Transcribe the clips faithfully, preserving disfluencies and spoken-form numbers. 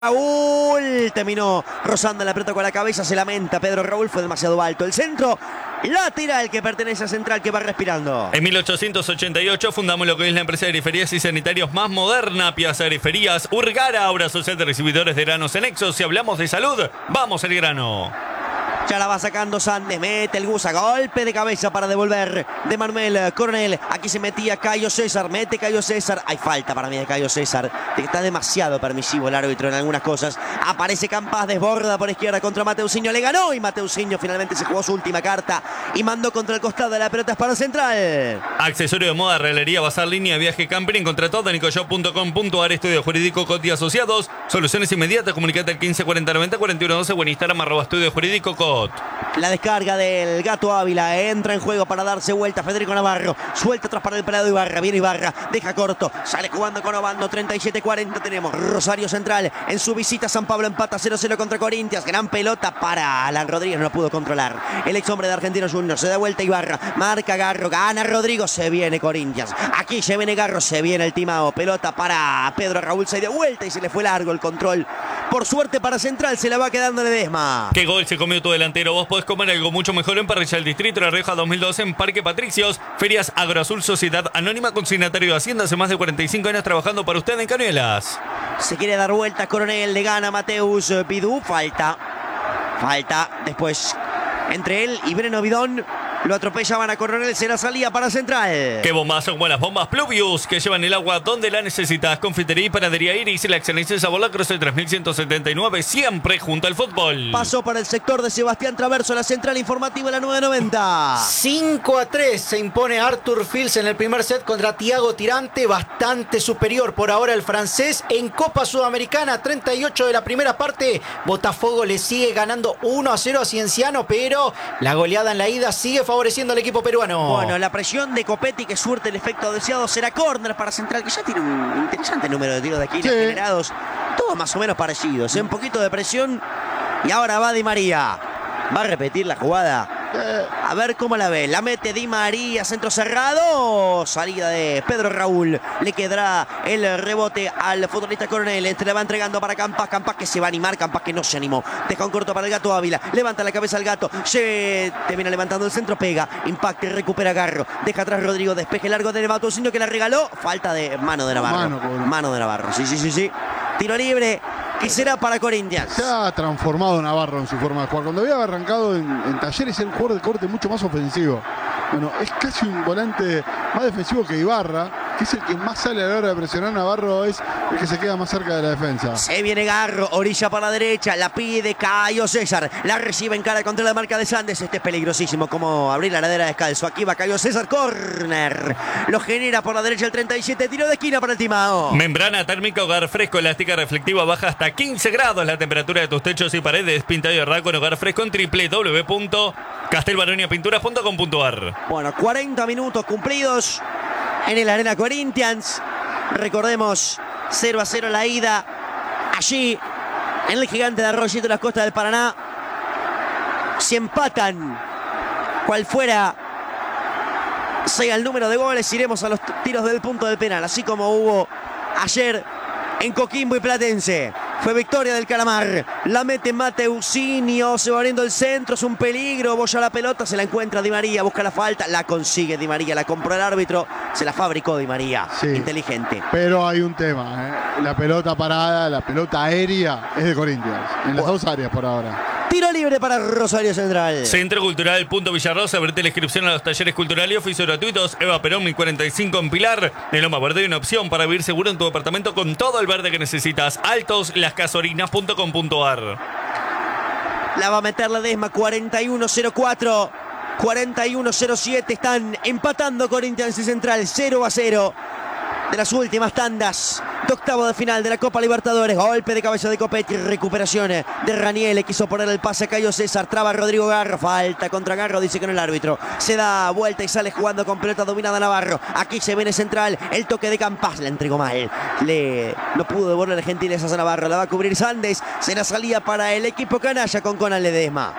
Raúl terminó rozando la pelota con la cabeza, se lamenta Pedro Raúl, fue demasiado alto el centro, la tira el que pertenece a Central, que va respirando. En mil ochocientos ochenta y ocho fundamos lo que es la empresa de griferías y sanitarios más moderna, Piazza Griferías Urgara, obra social de recibidores de granos en Exos. Si hablamos de salud, vamos al grano. Ya la va sacando Sandes, mete el Gusa, golpe de cabeza para devolver de Manuel Coronel. Aquí se metía Cayo César, mete Cayo César. Hay falta para mí de Cayo César. Está demasiado permisivo el árbitro en algunas cosas. Aparece Campas, desborda por izquierda contra Mateusinho. Le ganó y Mateusinho finalmente se jugó su última carta y mandó contra el costado de la pelota para Central. Accesorio de moda, regalería, bazar, línea, viaje, camping. Contra todo en nicoshop punto com punto ar. Estudio jurídico Cot y asociados. Soluciones inmediatas. Comunicate al quince cuarenta noventa cuarenta y uno doce o en Instagram arroba estudio jurídico Cot. La descarga del Gato Ávila entra en juego para darse vuelta Federico Navarro, suelta atrás para el pelado Ibarra, viene Ibarra, deja corto, sale jugando con Obando. Treinta y siete cuarenta tenemos Rosario Central en su visita a San Pablo, empata cero cero contra Corinthians. Gran pelota para Alan Rodríguez, no lo pudo controlar el ex hombre de Argentinos Juniors. Se da vuelta Ibarra, marca Garro, gana Rodrigo, se viene Corinthians, aquí se viene Garro, se viene el timao, pelota para Pedro Raúl, se dio vuelta y se le fue largo el control. Por suerte para Central, se la va quedando Ledesma. ¿Qué gol se comió tu delantero? Vos podés comer algo mucho mejor en Parrilla del Distrito de La Rioja dos mil doce en Parque Patricios. Ferias Agroazul, Sociedad Anónima, consignatario de Hacienda, hace más de cuarenta y cinco años trabajando para usted en Cañuelas. Se quiere dar vuelta Coronel, le gana Mateus Bidú, falta. Falta, después entre él y Breno Bidón. Lo atropellaban a Coronel, se la salía para Central. Qué bombas son buenas bombas Pluvius, que llevan el agua donde la necesitas. Confitería y panadería Iris, la excelencia de sabor, la Cruz tres mil ciento setenta y nueve, siempre junto al fútbol. Pasó para el sector de Sebastián Traverso, la central informativa, la nueve noventa. cinco a tres se impone Arthur Fils en el primer set contra Tiago Tirante, bastante superior por ahora el francés. En Copa Sudamericana, treinta y ocho de la primera parte, Botafogo le sigue ganando uno a cero a Cienciano, pero la goleada en la ida sigue favoreciendo al equipo peruano. Bueno, la presión de Copetti que surte el efecto deseado, será córner para Central, que ya tiene un interesante número de tiros de esquina, sí, generados, todos más o menos parecidos, ¿eh? Un poquito de presión y ahora va Di María. Va a repetir la jugada. A ver cómo la ve. La mete Di María, centro cerrado. Salida de Pedro Raúl. Le quedará el rebote al futbolista Coronel. Este le va entregando para Campas. Campas que se va a animar. Campas que no se animó. Deja un corto para el Gato Ávila. Levanta la cabeza al Gato. Se termina levantando el centro. Pega. Impacta y recupera Garro. Deja atrás Rodrigo. Despeje largo de Mateusinho que la regaló. Falta de mano de Navarro. Mano, mano de Navarro. Sí, sí, sí, sí. Tiro libre. Que será para Corinthians. Se ha transformado Navarro en su forma de jugar. Cuando había arrancado en, en Talleres era un jugador de corte mucho más ofensivo. Bueno, es casi un volante más defensivo que Ibarra, que es el que más sale a la hora de presionar. Navarro es el que se queda más cerca de la defensa. Se viene Garro, orilla para la derecha, la pide Cayo César, la recibe en cara contra la marca de Sandes. Este es peligrosísimo, como abrir la ladera descalzo. Aquí va Cayo César, córner. Lo genera por la derecha el treinta y siete, tiro de esquina para el Timao. Membrana térmica, hogar fresco, elástica reflectiva, baja hasta quince grados la temperatura de tus techos y paredes. Pintado y herrado con hogar fresco en doble u doble u doble u punto castelbaronia pinturas punto com punto ar. Bueno, cuarenta minutos cumplidos en el Arena Corinthians. Recordemos, cero a cero la ida. Allí, en el Gigante de Arroyito de las Costas del Paraná. Si empatan, cual fuera sea el número de goles, iremos a los tiros del punto del penal. Así como hubo ayer en Coquimbo y Platense. Fue victoria del Calamar. La mete Mateusinho. Se va abriendo el centro. Es un peligro. Boya la pelota. Se la encuentra Di María. Busca la falta. La consigue Di María. La compró el árbitro. Se la fabricó Di María. Sí, inteligente. Pero hay un tema, ¿eh? La pelota parada, la pelota aérea es de Corinthians. En las oh. dos áreas por ahora. Tiro libre para Rosario Central. Centro Cultural Punto Villarrosa. Abrete la inscripción a los talleres culturales y oficios gratuitos. Eva Perón, mil cuarenta y cinco en Pilar. En Loma Verde hay una opción para vivir seguro en tu departamento con todo el verde que necesitas. Altos Las Casorinas punto com punto ar. La va a meter Ledesma. Cuarenta y uno cero cuatro. cuarenta y uno cero siete. Están empatando Corinthians y Central. cero a cero. De las últimas tandas de octavo de final de la Copa Libertadores. Golpe de cabeza de Copetti. Recuperación de Raniel. Le quiso poner el pase a Cayo César. Traba Rodrigo Garro. Falta contra Garro. Dice que no el árbitro. Se da vuelta y sale jugando con pelota dominada Navarro. Aquí se viene Central. El toque de Campas. La entregó mal. Le no pudo devolverle gentilezas a Navarro. La va a cubrir Sandes. Se la salía para el equipo canalla con Conan Ledesma.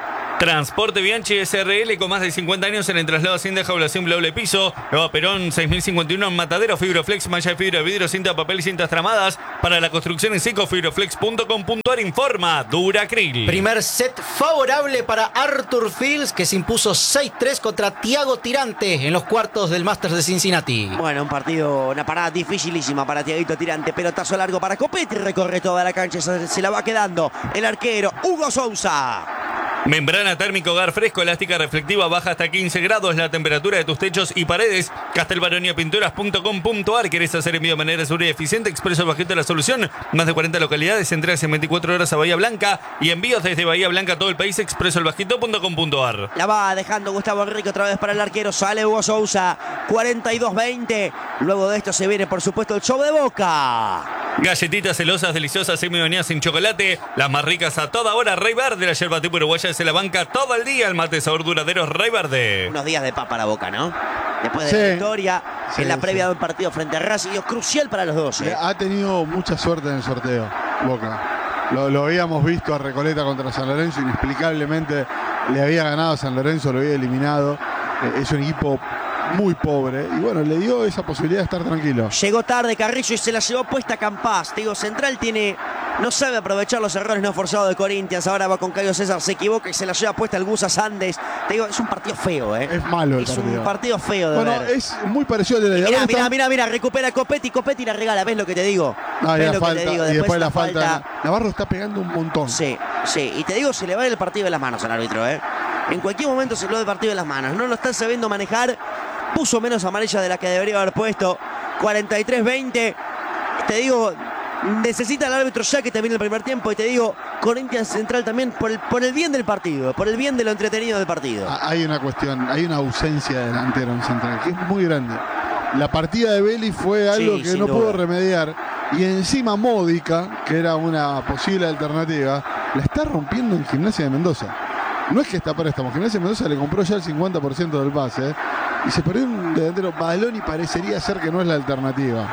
Transporte Bianchi S R L con más de cincuenta años en el traslado sin dejaulación doble piso. Eva Perón seis mil cincuenta y uno en Matadero. Fibroflex, malla de fibra, vidrio, cinta, papel y cintas tramadas. Para la construcción en seco, fibroflex punto com punto ar informa Duracril. Primer set favorable para Arthur Fields, que se impuso seis tres contra Thiago Tirante en los cuartos del Masters de Cincinnati. Bueno, un partido, una parada dificilísima para Thiaguito Tirante. Pelotazo largo para Copetti. Recorre toda la cancha. Se, se la va quedando el arquero Hugo Sousa. Membrana térmica hogar fresco, elástica reflectiva, baja hasta quince grados la temperatura de tus techos y paredes. Castelbaronia Pinturas punto com punto ar. ¿Querés hacer envío de manera segura y eficiente? Expreso Bajito de la solución. Más de cuarenta localidades, entregas en veinticuatro horas a Bahía Blanca y envíos desde Bahía Blanca a todo el país. Expreso el bajito punto com punto ar. La va dejando Gustavo Enrique otra vez para el arquero. Sale Hugo Sousa. cuarenta y dos veinte. Luego de esto se viene, por supuesto, el show de Boca. Galletitas celosas, deliciosas, semi-bañadas sin chocolate. Las más ricas a toda hora. Rey Verde, la yerba tipo uruguaya se la banca todo el día. El mate sabor duradero Rey Verde. Unos días de paz para Boca, ¿no? Después de Sí. la victoria, Sí, en la sí. previa de un partido frente a Racing, es crucial para los dos. ¿eh? Ha tenido mucha suerte en el sorteo, Boca. Lo, lo habíamos visto a Recoleta contra San Lorenzo, inexplicablemente le había ganado a San Lorenzo, lo había eliminado. Eh, es un equipo muy pobre y bueno, le dio esa posibilidad de estar tranquilo. Llegó tarde Carrillo y se la llevó puesta Campás. Te digo, Central tiene, no sabe aprovechar los errores no forzados de Corinthians. Ahora va con Cayo César, se equivoca y se la lleva puesta el Gusa Sandes. Te digo, es un partido feo, ¿eh? Es malo el Es partido. un partido feo de Bueno, ver. es muy parecido al de la Mirá, Ahora mirá, está- mirá, mirá, recupera Copetti, Copetti la regala, ¿ves lo que te digo? Ah, y ¿Ves la lo que falta, te digo? y después la la falta. Navarro está pegando un montón. Sí, sí, y te digo, se le va el partido de las manos al árbitro, ¿eh? En cualquier momento se le va el partido de las manos. No lo están sabiendo manejar. Puso menos amarilla de la que debería haber puesto. cuarenta y tres veinte. Te digo, necesita el árbitro ya que termine el primer tiempo. Y te digo, Corinthians Central también por el, por el bien del partido, por el bien de lo entretenido del partido. Ah, Hay una cuestión, hay una ausencia de delantero en Central que es muy grande. La partida de Belli fue algo Sí, que sin no duda. pudo remediar. Y encima Módica, que era una posible alternativa, la está rompiendo en Gimnasia de Mendoza. No es que está préstamo, Gimnasia de Mendoza le compró ya el cincuenta por ciento del pase. ¿eh? Y se perdió un delantero balón y parecería ser que no es la alternativa.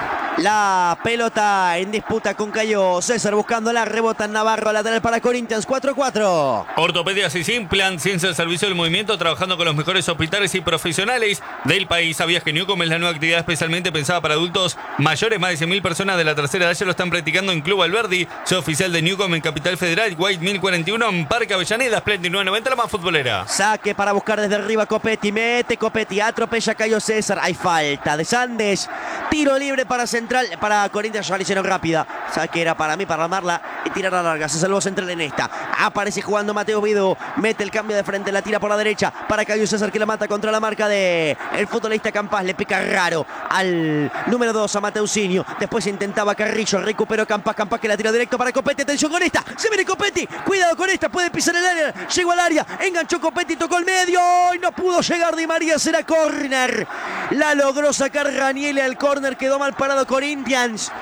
La pelota en disputa con Cayo César buscándola, rebota en Navarro, lateral para Corinthians, cuatro cuatro. Ortopedias y Simplant, ciencia del servicio del movimiento, trabajando con los mejores hospitales y profesionales del país. ¿Sabías que Newcom es la nueva actividad especialmente pensada para adultos mayores? Más de cien mil personas de la tercera edad ya lo están practicando en Club Alberdi, soy oficial de Newcom en Capital Federal, White mil cuarenta y uno en Parque Avellaneda, Splendid nueve noventa, la más futbolera. Saque para buscar desde arriba Copetti, mete Copetti, atropella a Cayo César, hay falta de Sandes, tiro libre para Central, para Corinthians, ya la hicieron rápida, saque era para mí, para armarla y tirarla larga, se salvó Central en esta, aparece jugando Mateo Vido, mete el cambio de frente, la tira por la derecha, para Cayo César que la mata contra la marca de el futbolista Campás, le pica raro al número dos a Mateusinho, después intentaba Carrillo, recuperó Campás, Campás que la tira directo para Copetti, atención con esta, se viene Copetti, cuidado con esta, puede pisar el área, llegó al área, enganchó Copetti, tocó el medio y no pudo llegar Di María, será córner, la logró sacar Raniele al córner, quedó mal parado Corinthians,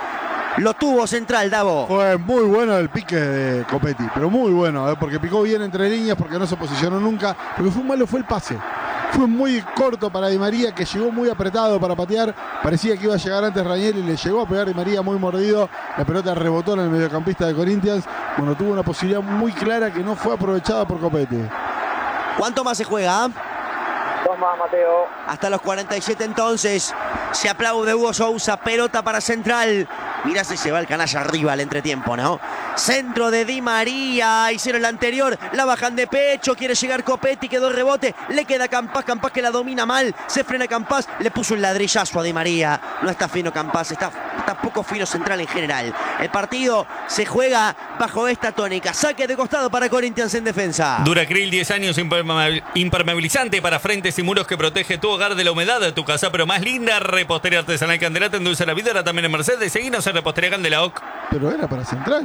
lo tuvo Central, Davo. Fue muy bueno el pique de Copetti, pero muy bueno, ¿eh? Porque picó bien entre líneas, porque no se posicionó nunca, porque fue malo fue el pase. Fue muy corto para Di María, que llegó muy apretado para patear. Parecía que iba a llegar antes Ranieri y le llegó a pegar Di María muy mordido. La pelota rebotó en el mediocampista de Corinthians. Bueno, tuvo una posibilidad muy clara que no fue aprovechada por Copetti. ¿Cuánto más se juega? Dos más, Mateo. Hasta los cuarenta y siete entonces. Se aplaude Hugo Sousa. Pelota para Central. Mirá si se va el canalla arriba al entretiempo, ¿no? Centro de Di María. Hicieron la anterior. La bajan de pecho. Quiere llegar Copetti. Quedó el rebote. Le queda Campás. Campás que la domina mal. Se frena Campás. Le puso un ladrillazo a Di María. No está fino Campás. Está, está poco fino Central en general. El partido se juega bajo esta tónica. Saque de costado para Corinthians en defensa. Duracril, diez años, impermeabil- impermeabilizante para frentes y muros que protege tu hogar de la humedad de tu casa, pero más linda. Repostería artesanal Candela, te endulza la vida, ahora también en Mercedes. Seguinos en Repostería Candela O C. Pero era para Central.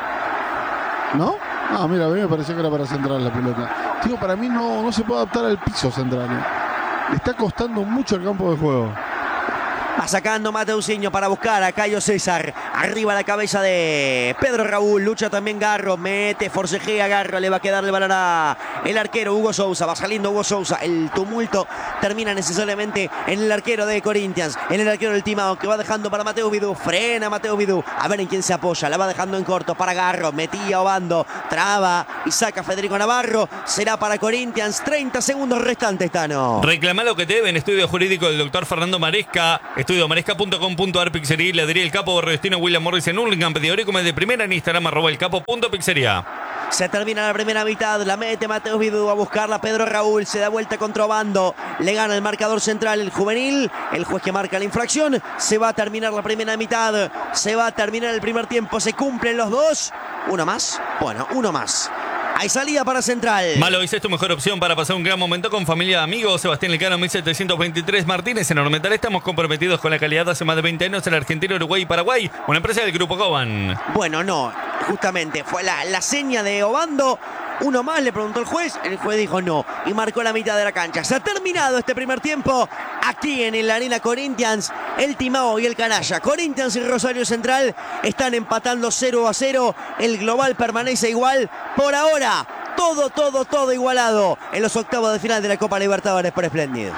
¿No? Ah, mira, a mí me pareció que era para Central la pelota. Digo, para mí no, no se puede adaptar al piso Central. ¿eh? Le está costando mucho el campo de juego. Va sacando Mateusinho para buscar a Cayo César. Arriba la cabeza de Pedro Raúl. Lucha también Garro. Mete, forcejea Garro. Le va a quedar el balón a el arquero Hugo Sousa. Va saliendo Hugo Sousa. El tumulto termina necesariamente en el arquero de Corinthians. En el arquero del Timao que va dejando para Mateo Vidú. Frena Mateo Vidú. A ver en quién se apoya. La va dejando en corto para Garro. Metía Obando. Traba y saca Federico Navarro. Será para Corinthians. treinta segundos restantes, Tano. Reclama lo que te deben. Estudio jurídico del doctor Fernando Maresca. Estudio maresca punto com punto ar. Pizzería. Le diría el capo Borrestino William Morris en Hurlingham. Pedidorico de primera en Instagram. Arroba el capo punto pizzería. Se termina la primera mitad. La mete Mateo Vidú a buscarla. Pedro Raúl se da vuelta contra Obando. Le gana el marcador central el juvenil. El juez que marca la infracción. Se va a terminar la primera mitad. Se va a terminar el primer tiempo. Se cumplen los dos. Uno más. Bueno, uno más. Hay salida para Central. Malo, esa es tu mejor opción para pasar un gran momento con familia y amigos. Sebastián Lecano, mil setecientos veintitrés Martínez. En Ormental estamos comprometidos con la calidad hace más de veinte años en Argentina, Uruguay y Paraguay. Una empresa del Grupo Coban. Bueno, no. Justamente fue la, la seña de Obando. Uno más, le preguntó el juez. El juez dijo no. Y marcó la mitad de la cancha. Se ha terminado este primer tiempo. Aquí en el Arena Corinthians. El Timao y el Canalla. Corinthians y Rosario Central están empatando cero a cero. El global permanece igual. Por ahora, todo, todo, todo igualado. En los octavos de final de la Copa Libertadores por Splendid.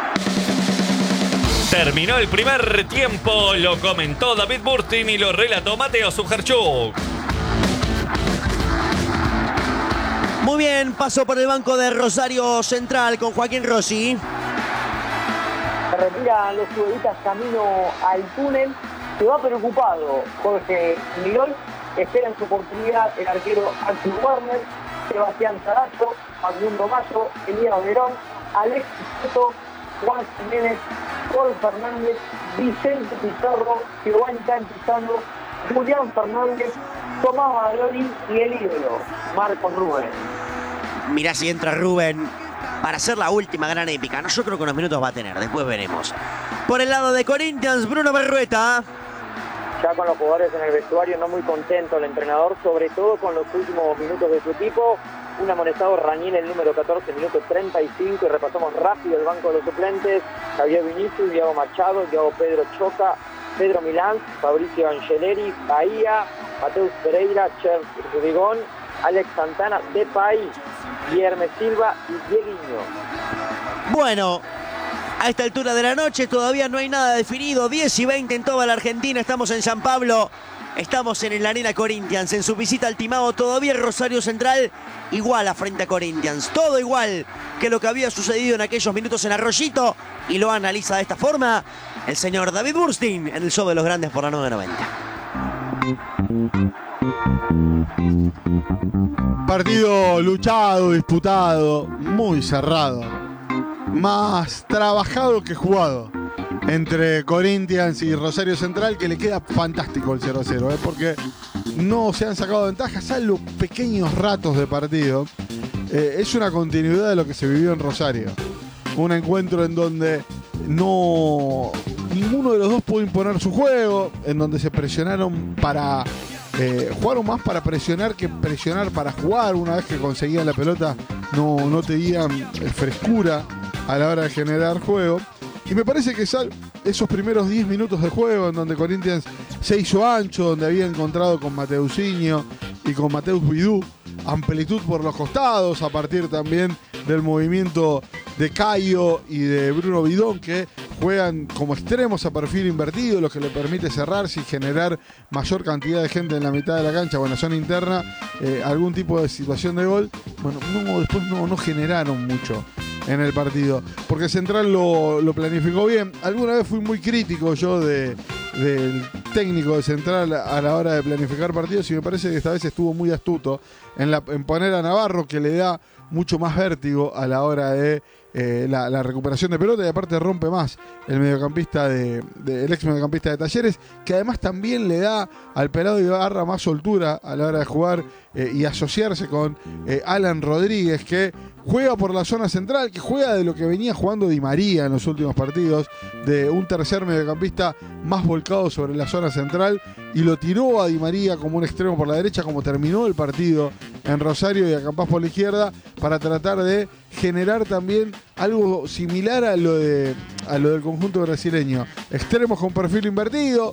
Terminó el primer tiempo. Lo comentó David Burtin y lo relató Mateo Sujarchuk. Muy bien, pasó por el banco de Rosario Central con Joaquín Rossi. Se retiran los futbolistas camino al túnel. Se va preocupado Jorge Mirol. Espera en su oportunidad el arquero Axel Warner, Sebastián Zaracho, Facundo Mayo, Elías Verón, Alex Soto, Juan Jiménez, Paul Fernández, Vicente Pizarro, Giovanni Campizano, Julián Fernández, Tomás Valori y el ídolo Marcos Rubén. Mirá si entra Rubén para hacer la última gran épica. No, yo creo que unos minutos va a tener, después veremos. Por el lado de Corinthians, Bruno Berrueta. Ya con los jugadores en el vestuario, no muy contento el entrenador, sobre todo con los últimos minutos de su equipo. Un amonestado Raniel, el número catorce, minuto treinta y cinco, y repasamos rápido el banco de los suplentes. Javier Vinicius, Diego Machado, Diego Pedro Choca, Pedro Milán, Fabricio Angeleri, Bahía, Mateus Pereira, Cher Rudigón, Alex Santana, Depay, Guillermo Silva y Dieguinho. Bueno, a esta altura de la noche todavía no hay nada definido. diez y veinte en toda la Argentina. Estamos en San Pablo. Estamos en la Arena Corinthians. En su visita al Timao todavía Rosario Central igual a frente a Corinthians. Todo igual que lo que había sucedido en aquellos minutos en Arroyito. Y lo analiza de esta forma el señor David Burstein en el show de los grandes por la nueve noventa. Partido luchado, disputado, muy cerrado. Más trabajado que jugado entre Corinthians y Rosario Central, que le queda fantástico el cero a cero, ¿eh? Porque no se han sacado ventajas, salvo pequeños ratos de partido. Eh, es una continuidad de lo que se vivió en Rosario. Un encuentro en donde no ninguno de los dos pudo imponer su juego, en donde se presionaron para... Eh, jugaron más para presionar que presionar para jugar. Una vez que conseguían la pelota no, no tenían eh, frescura a la hora de generar juego. Y me parece que sal, esos primeros diez minutos de juego en donde Corinthians se hizo ancho, donde había encontrado con Mateusinho y con Mateus Vidú amplitud por los costados, a partir también del movimiento de Caio y de Bruno Bidón, que juegan como extremos a perfil invertido, lo que le permite cerrarse y generar mayor cantidad de gente en la mitad de la cancha o en la zona interna, eh, algún tipo de situación de gol. Bueno, no, después no, no generaron mucho en el partido, porque Central lo, lo planificó bien. Alguna vez fui muy crítico yo de, del técnico de Central a la hora de planificar partidos, y me parece que esta vez estuvo muy astuto en, la, en poner a Navarro, que le da mucho más vértigo a la hora de eh, la, la recuperación de pelota, y aparte rompe más el mediocampista de, de, el ex mediocampista de Talleres, que además también le da al pelado Ibarra más soltura a la hora de jugar eh, y asociarse con eh, Alan Rodríguez, que juega por la zona central, que juega de lo que venía jugando Di María en los últimos partidos, de un tercer mediocampista más volcado sobre la zona central, y lo tiró a Di María como un extremo por la derecha, como terminó el partido en Rosario, y a Campás por la izquierda, para tratar de generar también algo similar a lo, de, a lo del conjunto brasileño. Extremos con perfil invertido,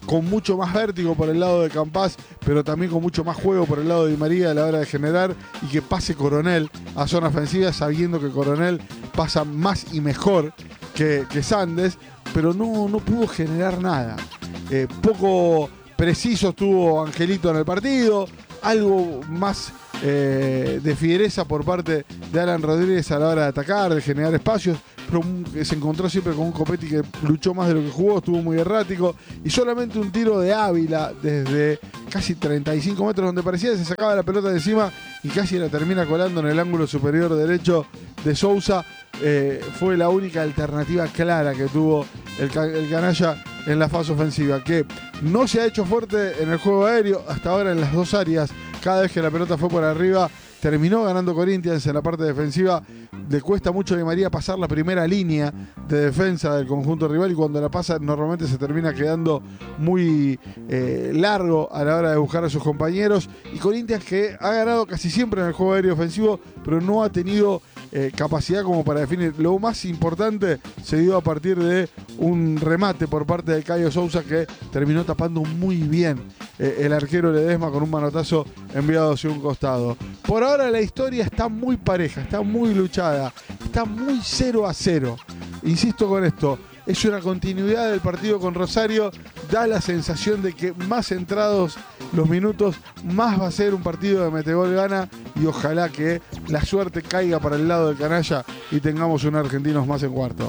con mucho más vértigo por el lado de Campás, pero también con mucho más juego por el lado de Di María a la hora de generar, y que pase Coronel a zona ofensiva, sabiendo que Coronel pasa más y mejor que, que Sandes, pero no, no pudo generar nada. Eh, poco preciso estuvo Angelito en el partido, algo más eh, de fiereza por parte de Alan Rodríguez a la hora de atacar, de generar espacios, pero se encontró siempre con un Copetti que luchó más de lo que jugó, estuvo muy errático, y solamente un tiro de Ávila desde casi treinta y cinco metros, donde parecía que se sacaba la pelota de encima y casi la termina colando en el ángulo superior derecho de Sousa. Eh, fue la única alternativa clara que tuvo el, el canalla en la fase ofensiva, que no se ha hecho fuerte en el juego aéreo hasta ahora en las dos áreas. Cada vez que la pelota fue por arriba, terminó ganando Corinthians en la parte defensiva. Le cuesta mucho a Di María pasar la primera línea de defensa del conjunto rival, y cuando la pasa normalmente se termina quedando muy eh, largo a la hora de buscar a sus compañeros. Y Corinthians, que ha ganado casi siempre en el juego aéreo ofensivo, pero no ha tenido eh, capacidad como para definir. Lo más importante se dio a partir de un remate por parte de Caio Sousa, que terminó tapando muy bien eh, el arquero Ledesma con un manotazo enviado hacia un costado. Por ahora la historia está muy pareja, está muy luchada, está muy cero a cero. Insisto con esto, es una continuidad del partido con Rosario. Da la sensación de que más entrados los minutos, más va a ser un partido de metegol gana, y ojalá que la suerte caiga para el lado del canalla y tengamos un Argentinos más en cuarto.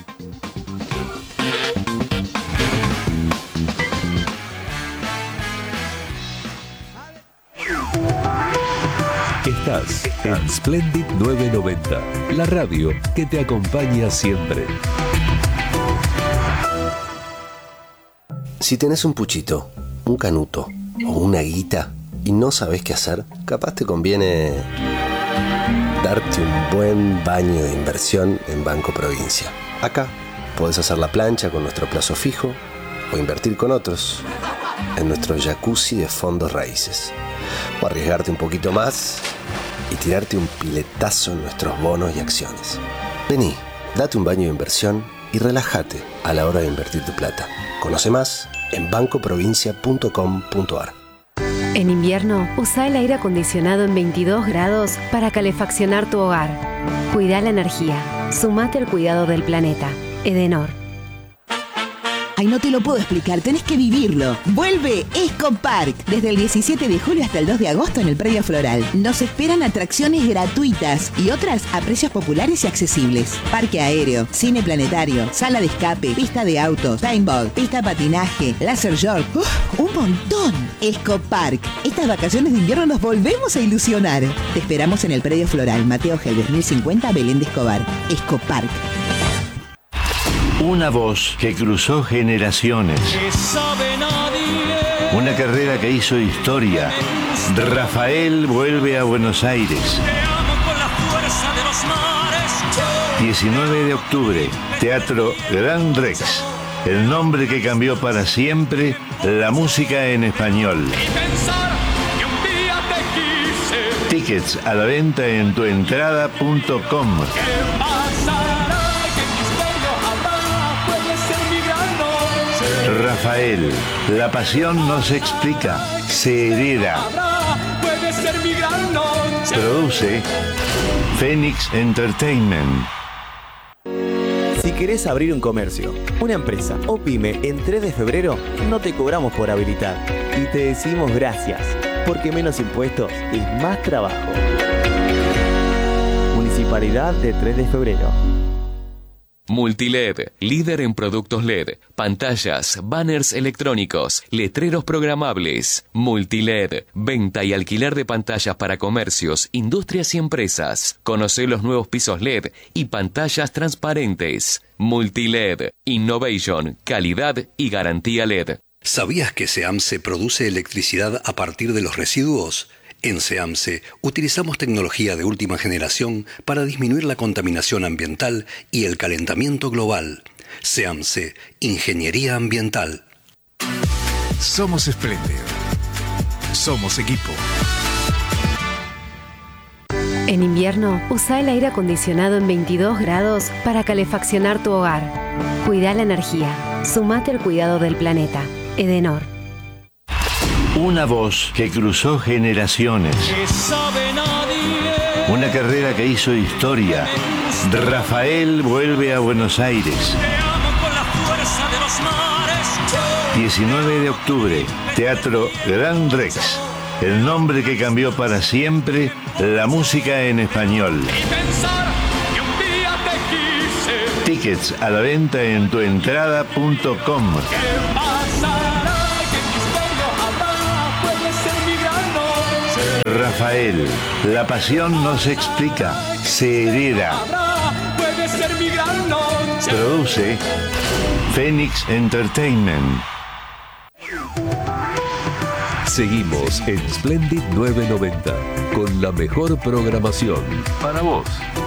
Estás en Splendid novecientos noventa, la radio que te acompaña siempre. Si tenés un puchito, un canuto o una guita y no sabés qué hacer, capaz te conviene darte un buen baño de inversión en Banco Provincia. Acá podés hacer la plancha con nuestro plazo fijo o invertir con otros en nuestro jacuzzi de fondos raíces. O arriesgarte un poquito más y tirarte un piletazo en nuestros bonos y acciones. Vení, date un baño de inversión y relájate a la hora de invertir tu plata. Conoce más en banco provincia punto com punto ar. En invierno, usa el aire acondicionado en veintidós grados para calefaccionar tu hogar. Cuida la energía. Sumate al cuidado del planeta. Edenor. Ay, no te lo puedo explicar, tenés que vivirlo. Vuelve Escopark desde el diecisiete de julio hasta el dos de agosto en el Predio Floral. Nos esperan atracciones gratuitas y otras a precios populares y accesibles. Parque aéreo, cine planetario, sala de escape, pista de autos, paintball, pista de patinaje, laser york. ¡Uf! ¡Un montón! Escopark. Estas vacaciones de invierno nos volvemos a ilusionar. Te esperamos en el Predio Floral, Mateo Helves mil cincuenta, Belén de Escobar. Escopark. Una voz que cruzó generaciones. Una carrera que hizo historia. Rafael vuelve a Buenos Aires. diecinueve de octubre, Teatro Gran Rex. El nombre que cambió para siempre la música en español. Tickets a la venta en tuentrada punto com. Rafael, la pasión no se explica, se hereda. Produce Phoenix Entertainment. Si querés abrir un comercio, una empresa o pyme en tres de febrero, no te cobramos por habilitar y te decimos gracias, porque menos impuestos es más trabajo. Municipalidad de tres de febrero. Multiled, líder en productos L E D, pantallas, banners electrónicos, letreros programables. Multiled, venta y alquiler de pantallas para comercios, industrias y empresas. Conoce los nuevos pisos L E D y pantallas transparentes. Multiled, innovation, calidad y garantía L E D. ¿Sabías que SEAMSE produce electricidad a partir de los residuos? En SEAMSE utilizamos tecnología de última generación para disminuir la contaminación ambiental y el calentamiento global. SEAMSE, Ingeniería Ambiental. Somos Splendid. Somos equipo. En invierno, usa el aire acondicionado en veintidós grados para calefaccionar tu hogar. Cuida la energía. Sumate al cuidado del planeta. Edenor. Una voz que cruzó generaciones. Una carrera que hizo historia. Rafael vuelve a Buenos Aires. diecinueve de octubre, Teatro Gran Rex. El nombre que cambió para siempre la música en español. Tickets a la venta en tuentrada punto com. Rafael, la pasión no se explica, se hereda. Produce Phoenix Entertainment. Seguimos en Splendid novecientos noventa con la mejor programación para vos.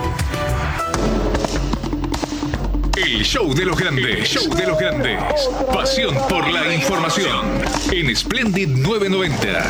El show de los grandes. El show de los grandes. Pasión por la información. En Splendid novecientos noventa.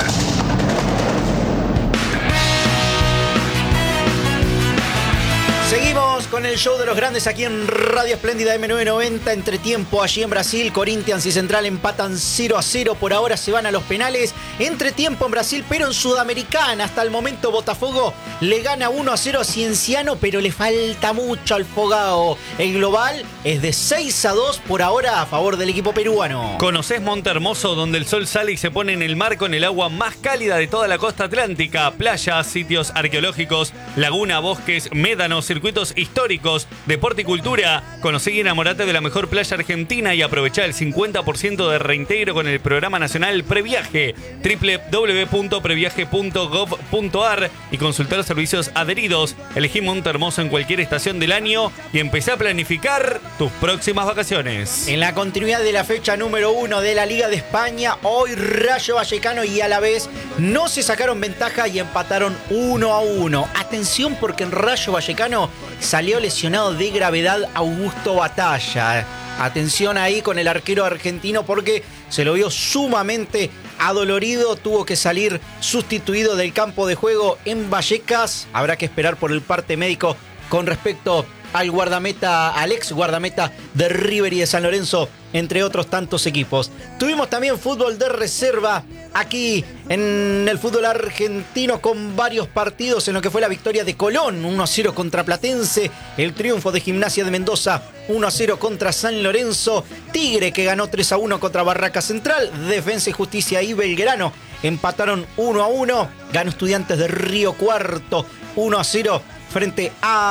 Seguimos con el show de los grandes aquí en Radio Espléndida M novecientos noventa. Entretiempo allí en Brasil. Corinthians y Central empatan cero a cero. Por ahora se van a los penales. Entretiempo en Brasil, pero en Sudamericana. Hasta el momento Botafogo le gana uno a cero a Cienciano, pero le falta mucho al Fogao. El global es de seis a dos por ahora a favor del equipo peruano. ¿Conocés Monte Hermoso, donde el sol sale y se pone en el mar con el agua más cálida de toda la costa atlántica? Playas, sitios arqueológicos, laguna, bosques, médanos, circuitos históricos, deporte y cultura. Conocé y enamorate de la mejor playa argentina y aprovechá el cincuenta por ciento de reintegro con el programa nacional Previaje. doble u doble u doble u punto previaje punto gov punto ar y consultar los servicios adheridos. Elegí Monte Hermoso en cualquier estación del año y empecé a planificar tus próximas vacaciones. En la continuidad de la fecha número uno de la Liga de España, hoy Rayo Vallecano y Alavés no se sacaron ventaja y empataron uno a uno. Atención, porque en Rayo Vallecano salió lesionado de gravedad Augusto Batalla. Atención ahí con el arquero argentino, porque se lo vio sumamente adolorido. Tuvo que salir sustituido del campo de juego en Vallecas. Habrá que esperar por el parte médico con respecto al guardameta, al ex guardameta de River y de San Lorenzo, entre otros tantos equipos. Tuvimos también fútbol de reserva aquí en el fútbol argentino, con varios partidos en lo que fue la victoria de Colón, uno a cero contra Platense, el triunfo de Gimnasia de Mendoza, uno a cero contra San Lorenzo, Tigre que ganó tres a uno contra Barraca Central, Defensa y Justicia y Belgrano empataron uno a uno, ganó Estudiantes de Río Cuarto uno a cero frente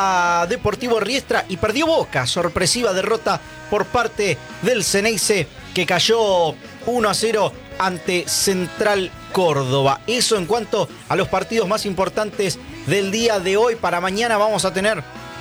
a Deportivo Riestra, y perdió Boca, sorpresiva derrota por parte del Ceneice, que cayó uno a cero ante Central Córdoba. Eso en cuanto a los partidos más importantes del día de hoy. Para mañana vamos a tener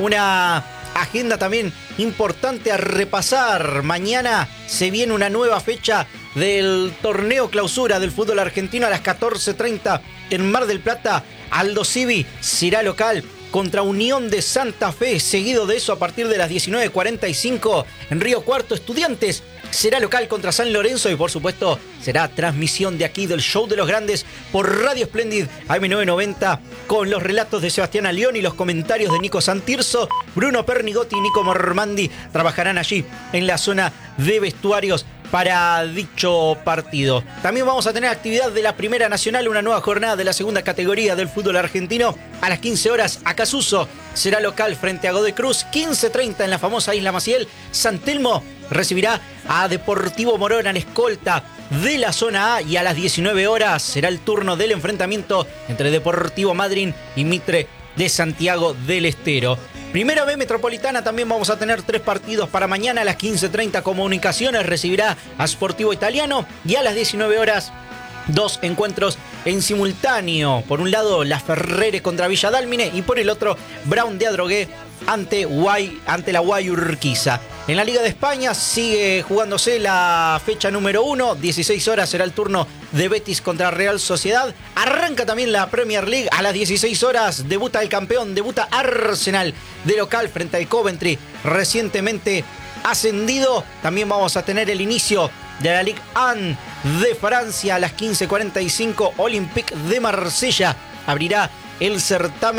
una agenda también importante a repasar. Mañana se viene una nueva fecha del torneo clausura del fútbol argentino a las catorce treinta en Mar del Plata. Aldo Civi será local contra Unión de Santa Fe. Seguido de eso, a partir de las diecinueve cuarenta y cinco en Río Cuarto, Estudiantes será local contra San Lorenzo, y por supuesto será transmisión de aquí del show de los grandes por Radio Splendid A M novecientos noventa, con los relatos de Sebastián Alión y los comentarios de Nico Santirso. Bruno Pernigotti y Nico Mormandi trabajarán allí en la zona de vestuarios para dicho partido. También vamos a tener actividad de la Primera Nacional, una nueva jornada de la segunda categoría del fútbol argentino. A las quince horas, Acasuso será local frente a Godoy Cruz. quince treinta en la famosa Isla Maciel, San Telmo recibirá a Deportivo Morón, en escolta de la zona A, y a las diecinueve horas será el turno del enfrentamiento entre Deportivo Madryn y Mitre de Santiago del Estero. Primera B Metropolitana, también vamos a tener tres partidos para mañana. A las quince treinta Comunicaciones recibirá a Sportivo Italiano, y a las diecinueve horas dos encuentros en simultáneo. Por un lado, La Ferrere contra Villa Dálmine, y por el otro, Brown de Adrogué ante, Guay, ante la Guay Urquiza. En la Liga de España sigue jugándose la fecha número uno. dieciséis horas será el turno de Betis contra Real Sociedad. Arranca también la Premier League. A las dieciséis horas debuta el campeón, debuta Arsenal de local frente al Coventry, recientemente ascendido. También vamos a tener el inicio de la Ligue uno de Francia. A las quince cuarenta y cinco, Olympique de Marsella abrirá el certamen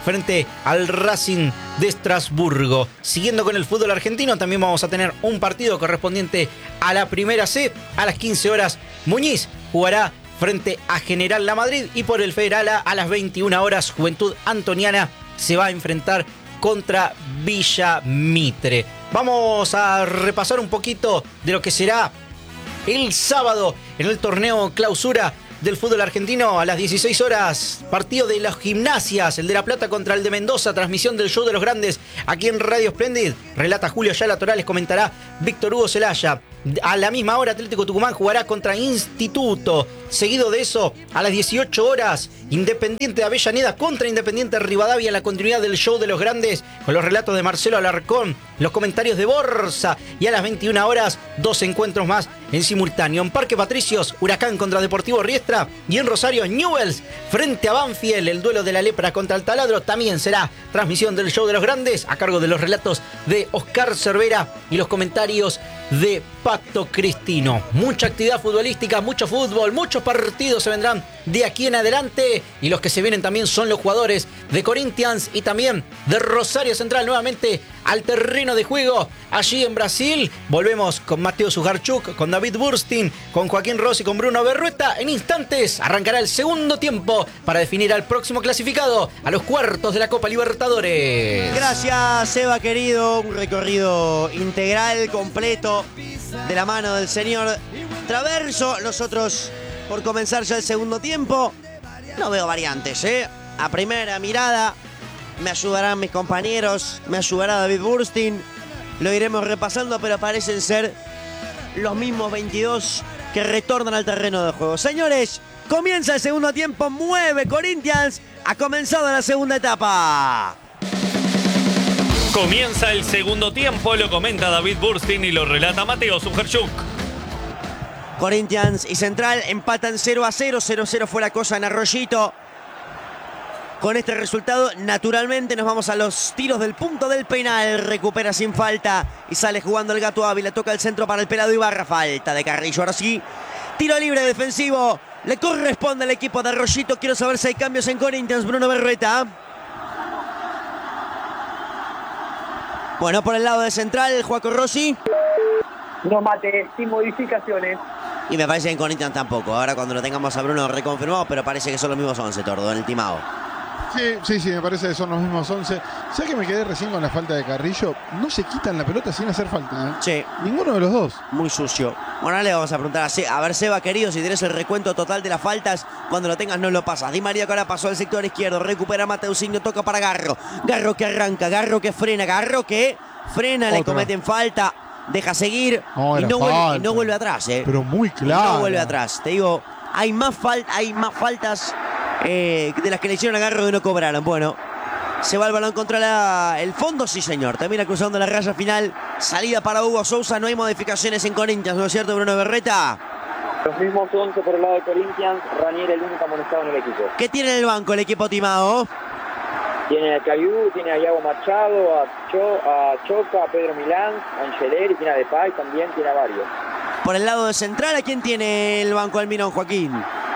frente al Racing de Estrasburgo. Siguiendo con el fútbol argentino, también vamos a tener un partido correspondiente a la Primera C. A las quince horas, Muñiz jugará frente a General La Madrid, y por el Federal A, a las veintiuna horas, Juventud Antoniana se va a enfrentar contra Villa Mitre. Vamos a repasar un poquito de lo que será el sábado en el torneo clausura del fútbol argentino. A las dieciséis horas, partido de las Gimnasias, el de La Plata contra el de Mendoza, transmisión del Show de los Grandes aquí en Radio Splendid. Relata Julio Yala Torales, comentará Víctor Hugo Celaya. A la misma hora, Atlético Tucumán jugará contra Instituto. Seguido de eso, a las dieciocho horas, Independiente de Avellaneda contra Independiente Rivadavia, en la continuidad del Show de los Grandes, con los relatos de Marcelo Alarcón, los comentarios de Borsa. Y a las veintiuna horas, dos encuentros más en simultáneo. En Parque Patricios, Huracán contra Deportivo Riestra. Y en Rosario, Newell's frente a Banfield, el duelo de la Lepra contra el Taladro. También será transmisión del Show de los Grandes, a cargo de los relatos de Oscar Cervera y los comentarios de Pato Cristino. Mucha actividad futbolística, mucho fútbol, muchos partidos se vendrán de aquí en adelante, y los que se vienen también son los jugadores de Corinthians y también de Rosario Central nuevamente al terreno de juego allí en Brasil. Volvemos con Mateo Sujarchuk, con David Burstin, con Joaquín Rossi, con Bruno Berrueta. En instantes arrancará el segundo tiempo para definir al próximo clasificado a los cuartos de la Copa Libertadores. Gracias, Seba querido. Un recorrido integral, completo, de la mano del señor Traverso. Nosotros, por comenzar ya el segundo tiempo, no veo variantes, ¿eh? A primera mirada, me ayudarán mis compañeros, me ayudará David Burstin. Lo iremos repasando, pero parecen ser los mismos veintidós que retornan al terreno de juego. Señores, comienza el segundo tiempo, mueve Corinthians. Ha comenzado la segunda etapa. Comienza el segundo tiempo, lo comenta David Burstin y lo relata Mateo Sujarchuk. Corinthians y Central empatan cero a cero. cero a cero fue la cosa en Arroyito. Con este resultado, naturalmente, nos vamos a los tiros del punto del penal. Recupera sin falta y sale jugando el Gato Ávila. Toca el centro para el Pelado Ibarra. Falta de Carrillo. Ahora sí, tiro libre defensivo. Le corresponde al equipo de Arroyito. Quiero saber si hay cambios en Corinthians. Bruno Berrueta. Bueno, por el lado de Central, Joaco Rossi. No, Mate, sin modificaciones. Y me parece que en Corinthians tampoco. Ahora cuando lo tengamos a Bruno reconfirmado, pero parece que son los mismos once, Tordo, en el timao. Sí, sí, sí, me parece que son los mismos once. ¿Sabes que me quedé recién con la falta de Carrillo? No se quitan la pelota sin hacer falta, ¿eh? Sí. Ninguno de los dos. Muy sucio. Bueno, ahora le vamos a preguntar a, Se a ver, Seba, querido, si tenés el recuento total de las faltas. Cuando lo tengas no lo pasas. Di María que ahora pasó al sector izquierdo. Recupera Mateusinho, toca para Garro. Garro que arranca, Garro que frena, Garro que frena, Otra. Le cometen falta. Deja seguir no, y, no vuelve, y no vuelve atrás, ¿eh? Pero muy claro. No vuelve atrás. Te digo, hay más, fal hay más faltas eh, de las que le hicieron a Garro que no cobraron. Bueno, se va el balón contra la, el fondo, sí señor. Termina cruzando la raya final. Salida para Hugo Sousa. No hay modificaciones en Corinthians, ¿no es cierto, Bruno Berreta? Los mismos once por el lado de Corinthians. Ranier el único amonestado en el equipo. ¿Qué tiene en el banco el equipo timado? Tiene a Cayú, tiene a Iago Machado, a, Cho, a Choca, a Pedro Milán, a Angeleri, tiene a Depay también, tiene a varios. Por el lado de Central, ¿a quién tiene el banco Almirón, Joaquín?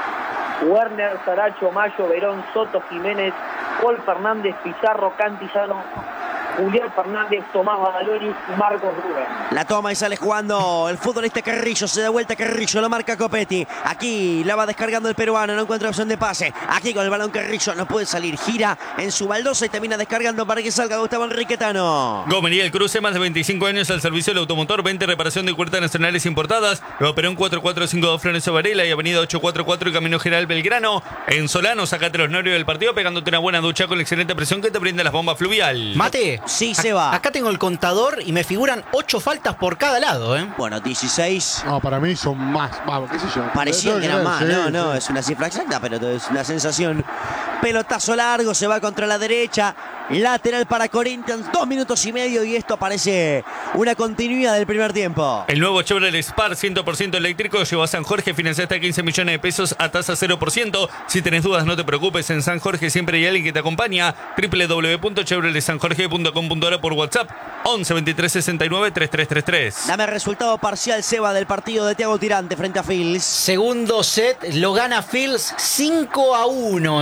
Werner, Saracho, Mayo, Verón, Soto, Jiménez, Paul Fernández, Pizarro, Cantillano, Julián Fernández, Tomás Badaloni y Marcos Rubén. La toma y sale jugando el futbolista Carrillo. Se da vuelta Carrillo, lo marca Copetti. Aquí la va descargando el peruano, no encuentra opción de pase. Aquí con el balón Carrillo no puede salir. Gira en su baldosa y termina descargando para que salga Gustavo Enriquetano. Gomería el Cruce, más de veinticinco años al servicio del automotor. veinte reparación de puertas nacionales importadas. Nuevo Perón cuatro cuatro cinco dos Florencio Varela y Avenida ocho cuatro cuatro y Camino General Belgrano. En Solano, sacate los nervios del partido pegándote una buena ducha con la excelente presión que te brinda las bombas fluvial. Mate. Sí, se va. Acá tengo el contador y me figuran ocho faltas por cada lado, ¿eh? Bueno, dieciséis. No, para mí son más. Vamos, qué sé yo. Parecía que eran más. Sí, no, sí. no, es una cifra exacta, pero es una sensación. Pelotazo largo, se va contra la derecha. Lateral para Corinthians, dos minutos y medio y esto parece una continuidad del primer tiempo. El nuevo Chevrolet Spar cien por ciento eléctrico llegó a San Jorge, financia hasta quince millones de pesos a tasa cero por ciento. Si tenés dudas no te preocupes, en San Jorge siempre hay alguien que te acompaña. doble u doble u doble u punto chevrolet san jorge punto com punto a r por WhatsApp once veintitrés sesenta y nueve treinta y tres treinta y tres. Dame el resultado parcial, Seba, del partido de Thiago Tirante frente a Fields. Segundo set lo gana Fields cinco a uno. Empieza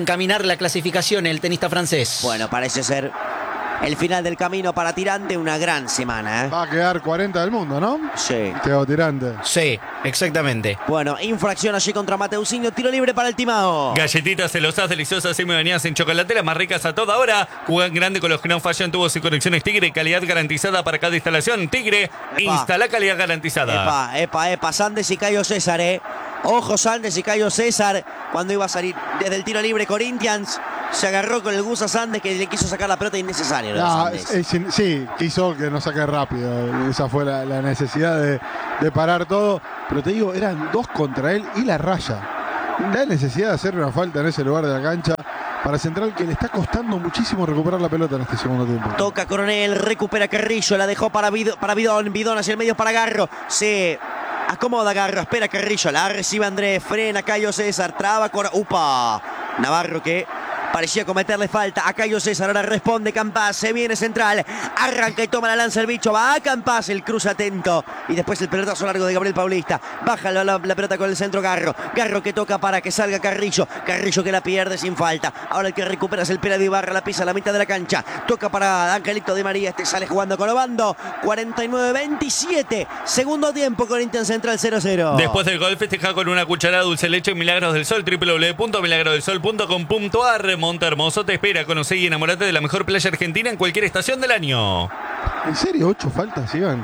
encaminar la clasificación el tenista francés. Bueno, parece ser el final del camino para Tirante, una gran semana, ¿eh? Va a quedar cuarenta del mundo, ¿no? Sí. Teo Tirante. Sí, exactamente. Bueno, infracción allí contra Mateusinho, tiro libre para el Timao. Galletitas celosas, deliciosas y bañadas en chocolate, las más ricas a toda hora. Juegan grande con los que no fallan, tubos y conexiones Tigre, calidad garantizada para cada instalación. Tigre, Epa. instala calidad garantizada. Epa, epa, epa, Sandes y Cayo César, ¿eh? Ojo Sandes y Cayo César, cuando iba a salir desde el tiro libre Corinthians, se agarró con el Gusa Sandes que le quiso sacar la pelota innecesaria. No, es, es, sí, quiso que no saque rápido. Esa fue la, la necesidad de, de parar todo. Pero te digo, eran dos contra él y la raya. La necesidad de hacer una falta en ese lugar de la cancha para Central, que le está costando muchísimo recuperar la pelota en este segundo tiempo. Toca Coronel, recupera Carrillo, la dejó para, Bid para Bidón, Bidón hacia el medio para Garro. Se acomoda Garro, espera Carrillo, la recibe Andrés, frena Cayo César, traba Cor... ¡Upa! Navarro que parecía cometerle falta a Cayo César, ahora responde Campas, se viene Central, arranca y toma la lanza el bicho, va a Campas, el cruce atento y después el pelotazo largo de Gabriel Paulista, baja la, la, la pelota con el centro Garro, Garro que toca para que salga Carrillo, Carrillo que la pierde sin falta, ahora el que recupera es el Pera de Ibarra, la pisa a la mitad de la cancha, toca para Angelito Di María, este sale jugando con Obando, cuarenta y nueve veintisiete, segundo tiempo, Corinthians Central cero cero. Después del gol festeja con una cucharada de dulce leche en Milagros del Sol, doble u doble u doble u punto milagros del sol punto com punto a r. Monte Hermoso te espera, conoce y enamorate de la mejor playa argentina en cualquier estación del año. ¿En serio? ¿Ocho faltas, Iván?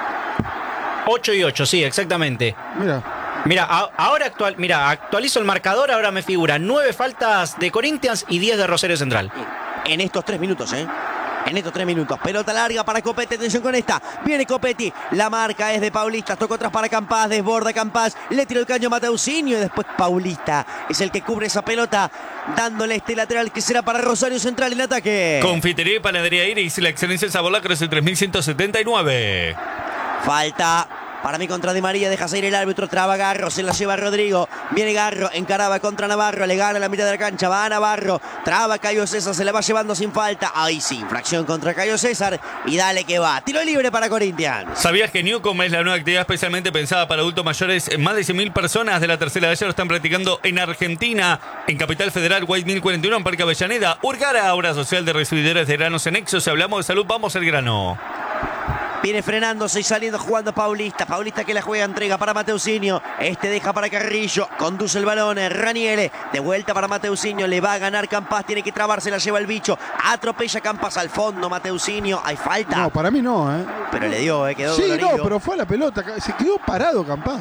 ocho y ocho, sí, exactamente. Mira. Mira, a, ahora actual, mira, actualizo el marcador, ahora me figura nueve faltas de Corinthians y diez de Rosario Central. En estos tres minutos, ¿eh? En estos tres minutos. Pelota larga para Copetti. Atención con esta. Viene Copetti. La marca es de Paulista. Tocó atrás para Campas. Desborda Campas. Le tiró el caño a Mateusinho. Y después Paulista es el que cubre esa pelota. Dándole este lateral que será para Rosario Central en ataque. Confitería y panadería Iris. La excelencia en sabor la crece tres mil ciento setenta y nueve. Falta. Para mí contra Di María, deja salir el árbitro, traba Garro, se la lleva Rodrigo, viene Garro, encaraba contra Navarro, le gana la mitad de la cancha, va a Navarro, traba Cayo César, se la va llevando sin falta, ahí sí, infracción contra Cayo César y dale que va, tiro libre para Corinthians. ¿Sabías que Newcom es la nueva actividad especialmente pensada para adultos mayores? Más de cien mil personas de la tercera edad ya lo están practicando en Argentina, en Capital Federal, White mil cuarenta y uno, en Parque Avellaneda, Urgara, obra social de recibidores de granos en Exo. Si hablamos de salud, vamos al grano. Viene frenándose y saliendo jugando Paulista. Paulista que la juega, entrega para Mateusinho. Este deja para Carrillo. Conduce el balón. Raniele. De vuelta para Mateusinho. Le va a ganar Campas. Tiene que trabarse. La lleva el bicho. Atropella Campas al fondo. Mateusinho. Hay falta. No, para mí no, ¿eh? Pero le dio, ¿eh? Quedó Sí, dolorido. no, pero fue a la pelota. Se quedó parado Campas.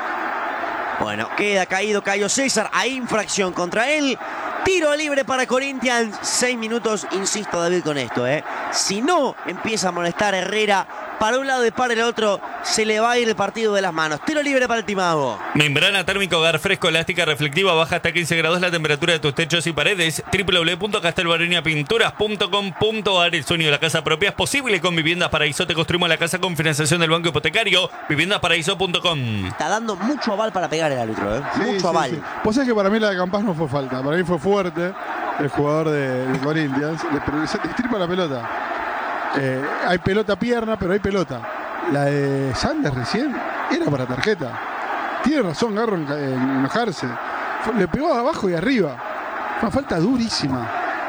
Bueno, queda caído Cayo César. Hay infracción contra él. Tiro libre para Corinthians. Seis minutos, insisto David con esto, ¿eh? Si no empieza a molestar Herrera para un lado y para el otro, se le va a ir el partido de las manos. Tiro libre para el Timao. Membrana térmica hogar fresco, elástica, reflectiva, baja hasta quince grados la temperatura de tus techos y paredes. doble u doble u doble u punto castelbarenia pinturas punto com punto a r. El sueño de la casa propia es posible con Viviendas Paraíso. Te construimos la casa con financiación del Banco Hipotecario. viviendas paraíso punto com. Está dando mucho aval para pegar el árbitro, ¿eh? Sí, mucho sí, aval. Sí. Pues es que para mí la de Campas no fue falta. Para mí fue fuerte el jugador de, de Corinthians. Le, pero le destripa la pelota. Eh, hay pelota pierna, pero hay pelota. La de Sanders recién era para tarjeta. Tiene razón Garro en, en enojarse. Fue, le pegó abajo y arriba. Fue una falta durísima.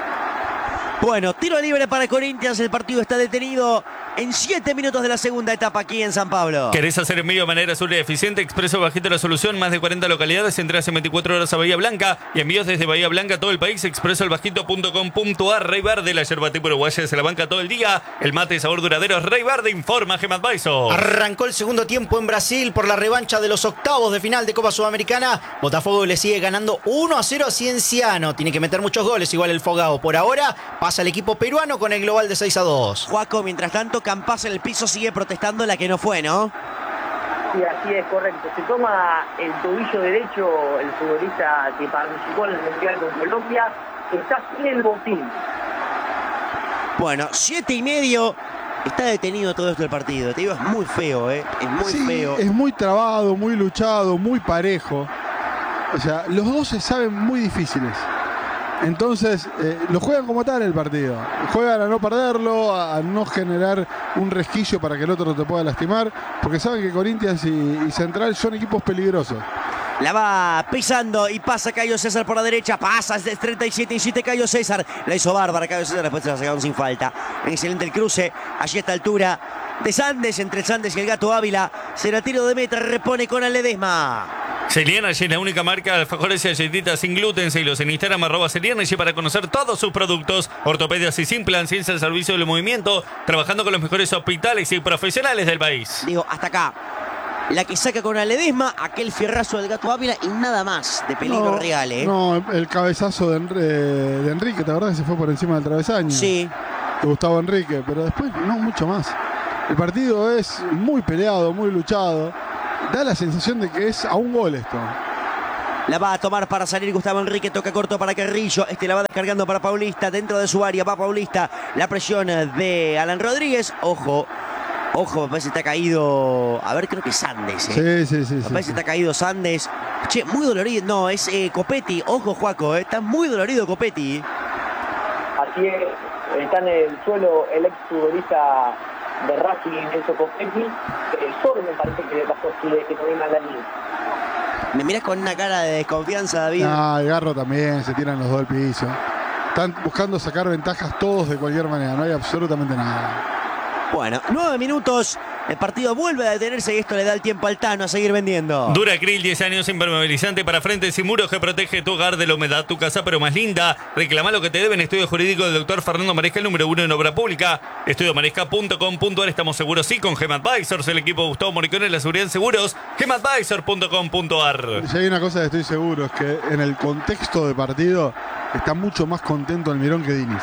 Bueno, tiro libre para Corinthians. El partido está detenido en siete minutos de la segunda etapa aquí en San Pablo. ¿Querés hacer envío de manera segura y eficiente? Expreso Bajito la solución. Más de cuarenta localidades. Entrás en veinticuatro horas a Bahía Blanca. Y envíos desde Bahía Blanca a todo el país. Expreso al bajito punto com punto a r. Rey Verde, la yerba tipo uruguaya se la banca todo el día. El mate de sabor duradero es Rey Verde. Informa Gem Advisor. Arrancó el segundo tiempo en Brasil por la revancha de los octavos de final de Copa Sudamericana. Botafogo le sigue ganando uno a cero a Cienciano. Tiene que meter muchos goles, igual el Fogao. Por ahora pasa el equipo peruano con el global de seis a dos. Juaco, mientras tanto, Campas en el piso sigue protestando la que no fue, ¿no? Sí, así es, correcto. Se toma el tobillo derecho el futbolista que participó en el Mundial con Colombia. Está sin el botín. Bueno, siete y medio. Está detenido todo esto del partido. Te digo, es muy feo, ¿eh? Es muy sí, feo. Es muy trabado, muy luchado, muy parejo. O sea, los dos se saben muy difíciles. Entonces, eh, lo juegan como tal el partido. Juegan a no perderlo, a, a no generar un resquicio para que el otro te pueda lastimar, porque saben que Corinthians y, y Central son equipos peligrosos. La va pisando y pasa Cayo César por la derecha. Pasa desde treinta y siete, insiste Cayo César. La hizo bárbara Cayo César, después se la sacaron sin falta. Excelente el cruce. Allí a esta altura de Sandes, entre el Sandes y el Gato Ávila. Será tiro de meta, repone con Ledesma. Celianagy es la única marca de alfajores y galletitas sin gluten. Seguilos en Instagram, arroba Celianagy, para conocer todos sus productos. Ortopedias y sin plan, ciencia al servicio del movimiento, trabajando con los mejores hospitales y profesionales del país. Digo, hasta acá. La que saca con Ledesma, aquel fierrazo del Gato Ávila y nada más de peligro no, real, ¿eh? No, el cabezazo de, Enri de Enrique, ¿te acordás que se fue por encima del travesaño? Sí. De Gustavo Enrique, pero después no mucho más. El partido es muy peleado, muy luchado. Da la sensación de que es a un gol esto. La va a tomar para salir Gustavo Enrique, toca corto para Carrillo. Este la va descargando para Paulista, dentro de su área va Paulista. La presión de Alan Rodríguez, ojo. Ojo, me parece que está caído. A ver, creo que es Sandes. ¿eh? Sí, sí, sí. Me sí, parece que sí. está caído Sandes. Che, muy dolorido. No, es eh, Copetti. Ojo, Juaco, eh. Está muy dolorido Copetti. Así es, está en el suelo el ex futbolista de Racing, Enzo Copetti. Eh, solo me parece que le pasó que, que no viene a la línea. Me miras con una cara de desconfianza, David. Ah, el Garro también, se tiran los dos al piso. Están buscando sacar ventajas todos de cualquier manera, no hay absolutamente nada. Bueno, nueve minutos. El partido vuelve a detenerse y esto le da el tiempo al Tano a seguir vendiendo. Duracril, diez años, impermeabilizante para frentes y muros que protege tu hogar de la humedad, tu casa pero más linda. Reclama lo que te deben. Estudio jurídico del doctor Fernando Maresca, el número uno en obra pública. estudio maresca punto com punto ar. Estamos seguros, sí, con GEMAdvisors, el equipo de Gustavo Moricone, la seguridad en seguros. GEMAdvisors punto com punto ar. Si hay una cosa que estoy seguro es que en el contexto de partido está mucho más contento Almirón que Diniz.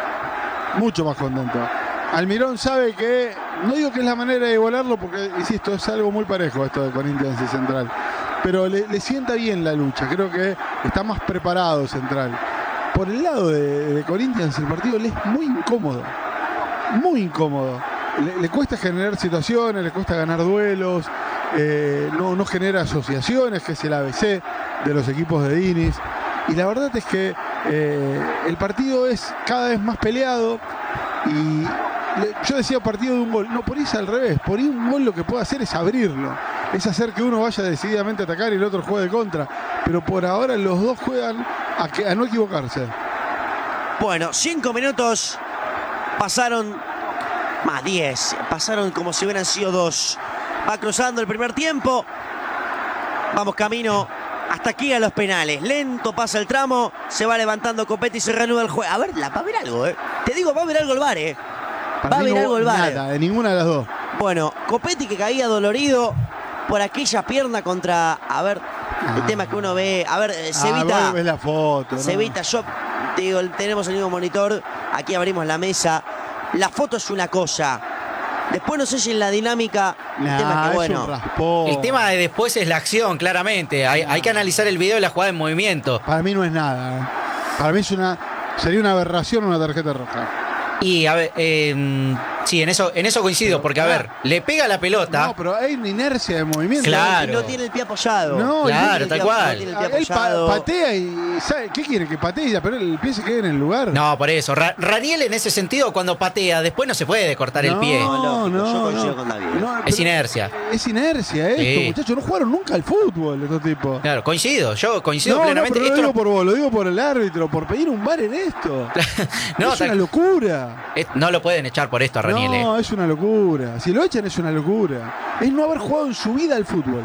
Mucho más contento. Almirón sabe que, no digo que es la manera de igualarlo, porque, insisto, es algo muy parejo esto de Corinthians y Central, pero le, le sienta bien la lucha, creo que está más preparado Central. Por el lado de, de Corinthians el partido le es muy incómodo, muy incómodo. Le, le cuesta generar situaciones, le cuesta ganar duelos, eh, no, no genera asociaciones, que es el A B C de los equipos de Diniz. Y la verdad es que eh, el partido es cada vez más peleado y... Yo decía partido de un gol, no, por ahí es al revés, por ahí un gol lo que puede hacer es abrirlo, es hacer que uno vaya decididamente a atacar y el otro juegue de contra, pero por ahora los dos juegan a, que, a no equivocarse. Bueno, cinco minutos pasaron, más diez, pasaron como si hubieran sido dos. Va cruzando el primer tiempo, vamos camino hasta aquí a los penales, lento pasa el tramo, se va levantando Copetti y se reanuda el juego. A ver, la, va a haber algo, eh. Te digo, va a haber algo el V A R, eh. Para Va a haber no, algo el V A R. Nada, de ninguna de las dos. Bueno, Copetti que caía dolorido por aquella pierna contra... A ver, ah. el tema que uno ve... A ver, Cevita... Ah, ves la foto, ¿no? Cevita, yo te digo, tenemos el mismo monitor. Aquí abrimos la mesa. La foto es una cosa. Después no sé si en la dinámica... Nah, el tema que, bueno, es un raspón. El tema de después es la acción, claramente. Hay, hay que analizar el video y la jugada en movimiento. Para mí no es nada. ¿eh? Para mí es una... Sería una aberración una tarjeta roja. Y a ver, eh, sí, en eso, en eso coincido, porque a ver, le pega la pelota. No, pero hay una inercia de movimiento. Claro. Y no tiene el pie apoyado. No, claro, tal cual. No tiene el pie Él pa apoyado. patea y ¿sabe qué quiere? Que patee, pero el pie se quede en el lugar. No, por eso. Ra Raniel en ese sentido, cuando patea, después no se puede cortar no, el pie. No, no, yo coincido no. con David. No, es inercia. Es inercia esto, Sí. muchachos. No jugaron nunca al fútbol estos tipos. Claro, coincido. Yo coincido No, no, plenamente. pero no Esto digo por vos, lo digo por el árbitro, por pedir un bar en esto. no, es una locura. Es, no lo pueden echar por esto a Raniel. No, eh. es una locura. Si lo echan es una locura. Es no haber jugado en su vida al fútbol.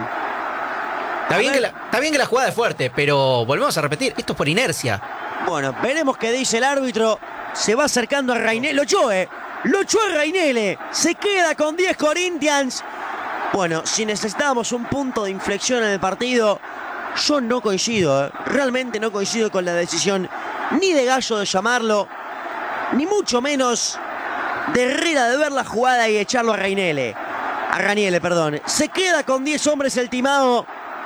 Está bien, que la, está bien que la jugada es fuerte, pero volvemos a repetir, esto es por inercia. Bueno, veremos qué dice el árbitro. Se va acercando a Rainel. Lo echó, eh. Lo echó a Rainele. Se queda con diez Corinthians. Bueno, si necesitábamos un punto de inflexión en el partido, yo no coincido, eh. Realmente no coincido con la decisión ni de Gallo de llamarlo, ni mucho menos de Herrera de ver la jugada y echarlo a Rainele. A Raniele, perdón. Se queda con diez hombres el timado.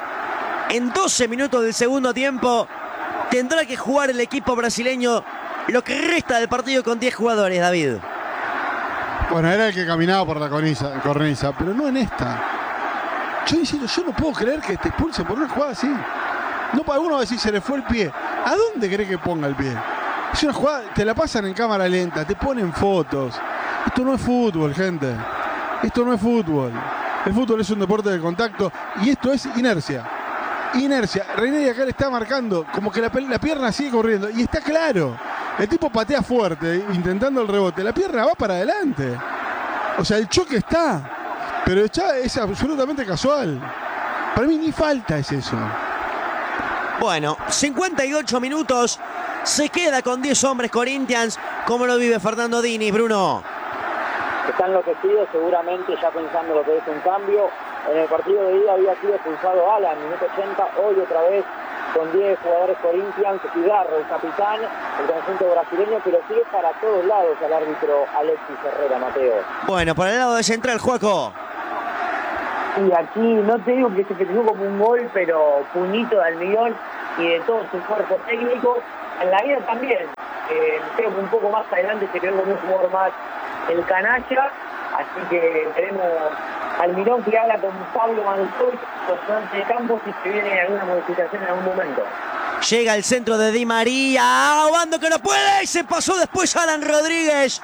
En doce minutos del segundo tiempo tendrá que jugar el equipo brasileño lo que resta del partido con diez jugadores, David. Bueno, era el que caminaba por la cornisa, cornisa, pero no en esta. Yo insisto, yo no puedo creer que te expulsen por una jugada así. No, para alguno va a decir, se le fue el pie. ¿A dónde querés que ponga el pie? Es una jugada, te la pasan en cámara lenta, te ponen fotos. Esto no es fútbol, gente. Esto no es fútbol. El fútbol es un deporte de contacto y esto es inercia. inercia. Reinieri acá le está marcando, como que la, la pierna sigue corriendo. Y está claro, el tipo patea fuerte, intentando el rebote. La pierna va para adelante. O sea, el choque está, pero ya es absolutamente casual. Para mí ni falta es eso. Bueno, cincuenta y ocho minutos. Se queda con diez hombres Corinthians. ¿Cómo lo vive Fernando Dini, Bruno? Están enloquecidos, seguramente ya pensando lo que es un cambio. En el partido de ida había sido expulsado Alan, minuto ochenta, hoy otra vez con diez jugadores Corinthians, Igarro, el capitán, el conjunto brasileño, pero sigue para todos lados al árbitro Alexis Herrera, Mateo. Bueno, por el lado de Central, Juaco. Y aquí no te digo que se festejó como un gol, pero puñito de Almidón y de todo su cuerpo técnico. En la vida también, eh, creo que un poco más adelante se quedó con un jugador más, el canalla, así que tenemos Almirón que habla con Pablo Manusovic, personante de Campos, y se viene alguna modificación en algún momento. Llega el centro de Di María, Obando que no puede, y se pasó después Alan Rodríguez.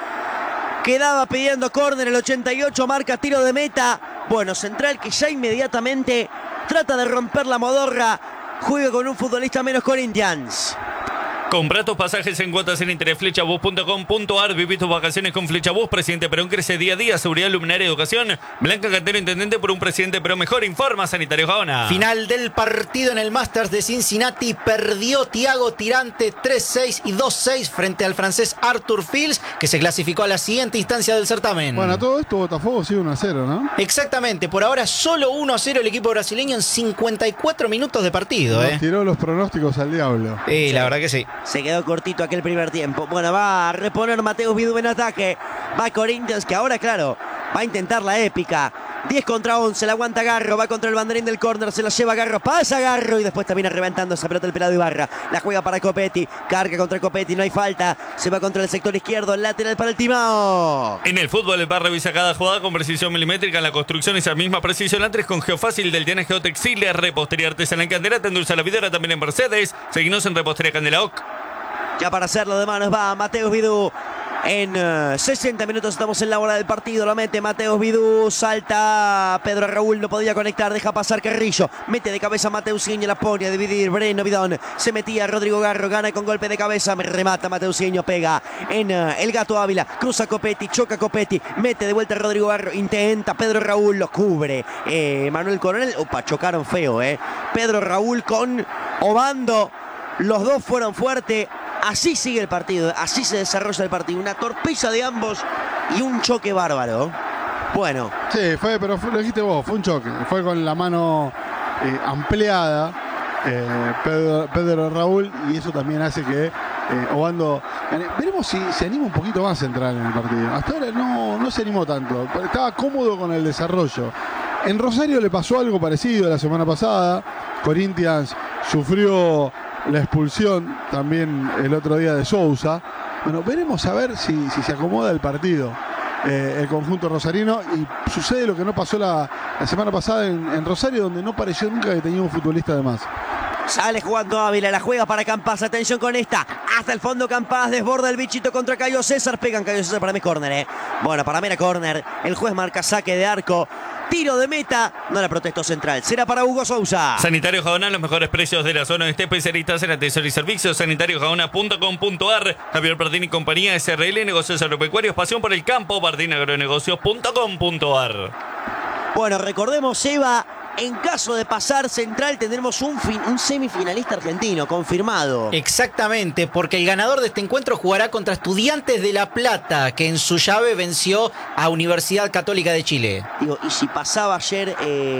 Quedaba pidiendo córner, el ochenta y ocho marca tiro de meta. Bueno, Central que ya inmediatamente trata de romper la modorra, juega con un futbolista menos Corinthians. Compra tus pasajes en cuotas en interés flechabus punto com punto ar. Viví tus vacaciones con Flechabus. Presidente Perón crece día a día. Seguridad, luminaria, educación. Blanca Cantero, intendente por un presidente Perón mejor. Informa Sanitario Gaona. Final del partido en el Masters de Cincinnati. Perdió Thiago Tirante tres seis y dos seis frente al francés Arthur Fils, que se clasificó a la siguiente instancia del certamen. Bueno, todo esto Botafogo sigue uno a cero, ¿no? Exactamente. Por ahora solo uno a cero el equipo brasileño en cincuenta y cuatro minutos de partido. Nos ¿eh? tiró los pronósticos al diablo. Sí, sí, la verdad que sí. Se quedó cortito aquel primer tiempo. Bueno, va a reponer Mateus Vidú en ataque. Va Corinthians, que ahora, claro, va a intentar la épica. diez contra once, la aguanta Garro, va contra el banderín del córner, se la lleva Garro, pasa Garro y después termina reventando esa pelota el pelado Ibarra. La juega para Copetti, carga contra Copetti, no hay falta. Se va contra el sector izquierdo, lateral para el Timao. En el fútbol, el bar revisa cada jugada con precisión milimétrica. En la construcción, esa misma precisión. Antes con Geofácil del Tiana Geotextil, repostería artesanal en Candela, te endulza la videra también en Mercedes. Seguinos en Repostería Candela Oc. Ya para hacerlo de manos va Mateus Vidú. En uh, sesenta minutos estamos en la hora del partido. Lo mete Mateus Vidú. Salta Pedro Raúl. No podía conectar. Deja pasar Carrillo. Mete de cabeza Mateusinho. La pone a dividir. Breno Vidón. Se metía Rodrigo Garro. Gana con golpe de cabeza. Remata Mateusinho. Pega en uh, el Gato Ávila. Cruza Copetti. Choca Copetti. Mete de vuelta Rodrigo Garro. Intenta Pedro Raúl. Lo cubre eh, Manuel Coronel. Opa, chocaron feo, eh. Pedro Raúl con Obando. Los dos fueron fuertes. Así sigue el partido, así se desarrolla el partido. Una torpeza de ambos y un choque bárbaro. Bueno. Sí, fue, pero fue, lo dijiste vos, fue un choque. Fue con la mano eh, ampliada eh, Pedro, Pedro Raúl, y eso también hace que eh, Obando... Veremos si se anima un poquito más a entrar en el partido. Hasta ahora no, no se animó tanto, estaba cómodo con el desarrollo. En Rosario le pasó algo parecido la semana pasada. Corinthians sufrió la expulsión también el otro día de Sousa. Bueno, veremos a ver si, si se acomoda el partido eh, el conjunto rosarino, y sucede lo que no pasó la, la semana pasada en, en Rosario, donde no pareció nunca que tenía un futbolista de más. Sale jugando Ávila, la juega para Campas, atención con esta, hasta el fondo Campas, desborda el bichito contra Cayo César, pegan Cayo César, para mí córner, eh. Bueno, para mí era córner, el juez marca saque de arco, tiro de meta, no la protestó Central, será para Hugo Sousa. Sanitario Gaona, los mejores precios de la zona este, especialistas en atención y servicios, sanitario gaona punto com punto ar, Javier Pardini y compañía, S R L, negocios agropecuarios, pasión por el campo, pardini agronegocios punto com punto ar. Bueno, recordemos, Eva, en caso de pasar Central tendremos un, fin, un semifinalista argentino confirmado. Exactamente, porque el ganador de este encuentro jugará contra Estudiantes de La Plata, que en su llave venció a Universidad Católica de Chile. Digo, y si pasaba ayer...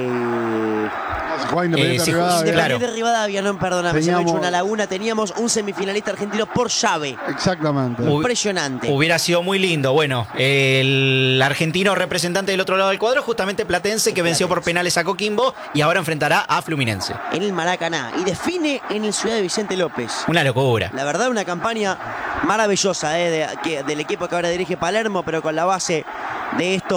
Eh... Juan Independiente eh, Rivadavia. Independiente de Rivadavia, no, perdóname, Teníamos... se me ha hecho una laguna. Teníamos un semifinalista argentino por llave. Exactamente. Impresionante. Hubiera sido muy lindo. Bueno, el argentino representante del otro lado del cuadro, justamente Platense, que venció por penales a Coquimbo y ahora enfrentará a Fluminense. En el Maracaná. Y define en el Ciudad de Vicente López. Una locura. La verdad, una campaña maravillosa eh, de, que, del equipo que ahora dirige Palermo, pero con la base de esto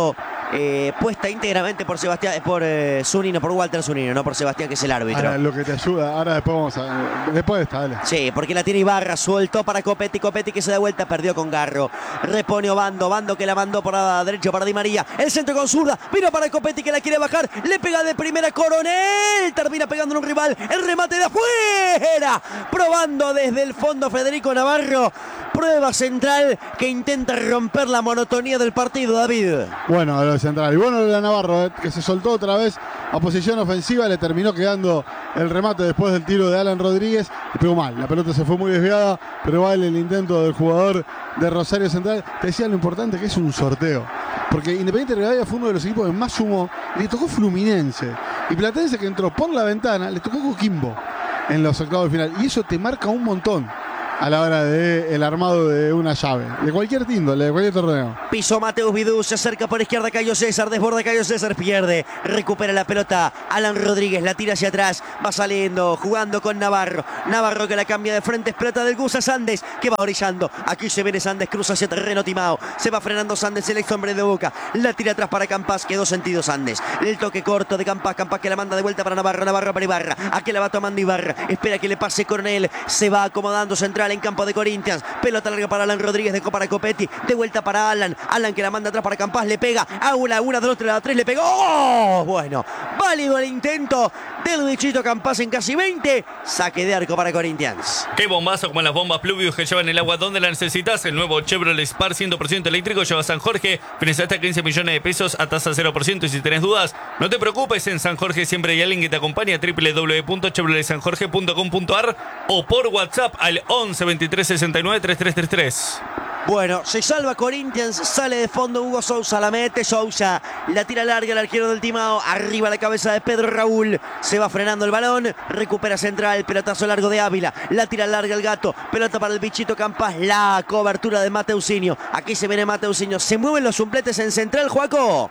eh, puesta íntegramente por Sebastián, por eh, Zunino, por Walter Zunino, no por Sebastián, que es el árbitro. Ahora, lo que te ayuda, ahora después vamos a... Después de esta, dale. Sí, porque la tiene Ibarra, sueltó para Copetti, Copetti que se da vuelta, perdió con Garro. Repone Obando, Obando que la mandó por la derecha para Di María. El centro con zurda, vino para Copetti que la quiere bajar, le pega de primera Coronel, termina pegando en un rival, el remate de afuera, probando desde el fondo Federico Navarro. Prueba central que intenta romper la monotonía del partido, David. Bueno, lo central. Y bueno, lo de Navarro, eh, que se soltó otra vez a posición ofensiva, le terminó quedando el remate después del tiro de Alan Rodríguez. Le pegó mal, la pelota se fue muy desviada, pero vale el intento del jugador de Rosario Central. Te decía lo importante que es un sorteo, porque Independiente Rivadavia fue uno de los equipos que más sumó. Le tocó Fluminense. Y Platense, que entró por la ventana, le tocó Coquimbo en los octavos de final. Y eso te marca un montón a la hora del armado de una llave, de cualquier índole, de cualquier torneo. Pisó Mateus Vidú, se acerca por izquierda Cayo César, desborda Cayo César, pierde, recupera la pelota Alan Rodríguez, la tira hacia atrás, va saliendo, jugando con Navarro, Navarro que la cambia de frente, es pelota del Gusa Sandes, que va orillando, aquí se viene Sandes, cruza hacia terreno Timao, se va frenando Sandes, el ex hombre de Boca, la tira atrás para Campas, quedó sentido Sandes, el toque corto de Campas, Campas que la manda de vuelta para Navarro, Navarro para Ibarra, aquí la va tomando Ibarra, espera que le pase Coronel, se va acomodando central en campo de Corinthians, pelota larga para Alan Rodríguez, de para Copetti, de vuelta para Alan, Alan que la manda atrás para Campas, le pega, a una, una, dos, tres, tres, le pegó, ¡oh! Bueno, válido el intento del bichito Campas en casi veinte, saque de arco para Corinthians. Qué bombazo como las bombas Pluvius que llevan el agua donde la necesitas. El nuevo Chevrolet Spark cien por ciento eléctrico lleva a San Jorge, financiaste a quince millones de pesos a tasa cero por ciento y si tenés dudas, no te preocupes, en San Jorge siempre hay alguien que te acompaña, doble u doble u doble u punto chevrolet san jorge punto com punto a r o por WhatsApp al once veintitrés sesenta y nueve treinta y tres treinta y tres. Bueno, se salva Corinthians, sale de fondo Hugo Sousa, la mete Sousa, la tira larga el arquero del Timao, arriba la cabeza de Pedro Raúl, se va frenando el balón, recupera central, pelotazo largo de Ávila, la tira larga el Gato, pelota para el bichito Campas, la cobertura de Mateusinho, aquí se viene Mateusinho, se mueven los suplentes en central, Joaco.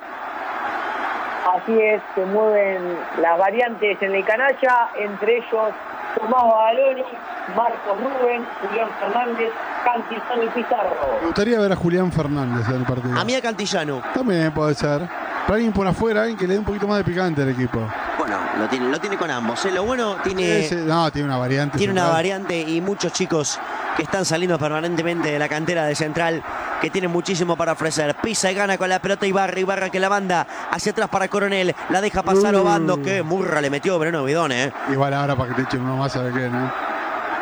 Así es, se mueven las variantes en el canalla, entre ellos Tomás Bagaloni, Marcos Rubén, Julián Fernández, Cantillano y Pizarro. Me gustaría ver a Julián Fernández en el partido. A mí a Cantillano. También puede ser. Pero alguien por afuera, alguien que le dé un poquito más de picante al equipo. Bueno, lo tiene, lo tiene con ambos. ¿eh? Lo bueno tiene... Ese, no, tiene una variante. Tiene central. una variante y muchos chicos que están saliendo permanentemente de la cantera de Central, que tienen muchísimo para ofrecer. Pisa y gana con la pelota Ibarra, Ibarra que la manda hacia atrás para Coronel, la deja pasar uh. Obando, que murra le metió Breno Bidón, eh. Igual ahora para que te echen uno más, ¿sabe qué, no?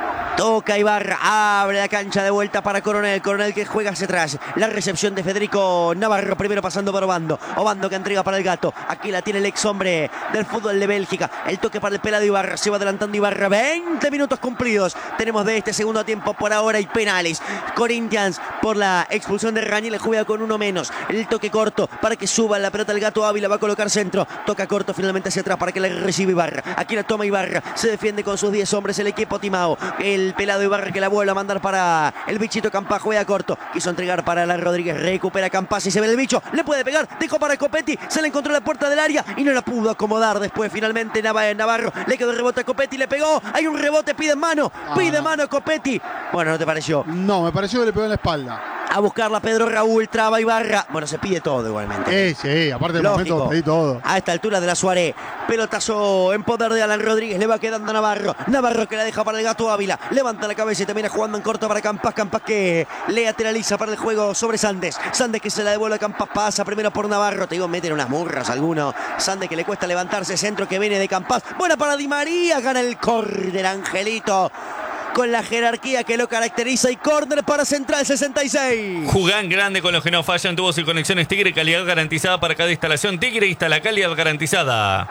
Toca Ibarra, abre la cancha de vuelta para Coronel, Coronel que juega hacia atrás, la recepción de Federico Navarro, primero pasando por Obando, Obando que entrega para el Gato, aquí la tiene el ex hombre del fútbol de Bélgica, el toque para el pelado Ibarra, se va adelantando Ibarra, veinte minutos cumplidos, tenemos de este segundo tiempo por ahora y penales, Corinthians por la expulsión de Raniel juega con uno menos, el toque corto para que suba la pelota el Gato Ávila, va a colocar centro, toca corto finalmente hacia atrás para que la reciba Ibarra, aquí la toma Ibarra, se defiende con sus diez hombres el equipo Timao, el El pelado Ibarra que la vuelve a mandar para el bichito Campas, juega corto, quiso entregar para Alan Rodríguez, recupera Campas y se ve el bicho, le puede pegar, dejó para Copetti, se le encontró la puerta del área y no la pudo acomodar después finalmente Navarro, le quedó el rebote a Copetti, le pegó, hay un rebote, pide mano, pide ah. mano Copetti, bueno, ¿no te pareció? No, me pareció que le pegó en la espalda. A buscarla Pedro Raúl, traba Ibarra, bueno, se pide todo igualmente. Sí, sí, aparte del momento pedí todo. A esta altura de la Suárez, pelotazo en poder de Alan Rodríguez, le va quedando a Navarro, Navarro que la deja para el Gato Ávila, levanta la cabeza y termina jugando en corto para Campas, Campas que le lateraliza para el juego sobre Sandes, Sandes que se la devuelve a Campas, pasa primero por Navarro, te digo, meten unas murras alguno, Sandes que le cuesta levantarse, centro que viene de Campas, buena para Di María, gana el córner Angelito, con la jerarquía que lo caracteriza y córner para Central sesenta y seis. Jugán grande con los que no fallan, tubos y conexiones Tigre, calidad garantizada para cada instalación. Tigre instala calidad garantizada.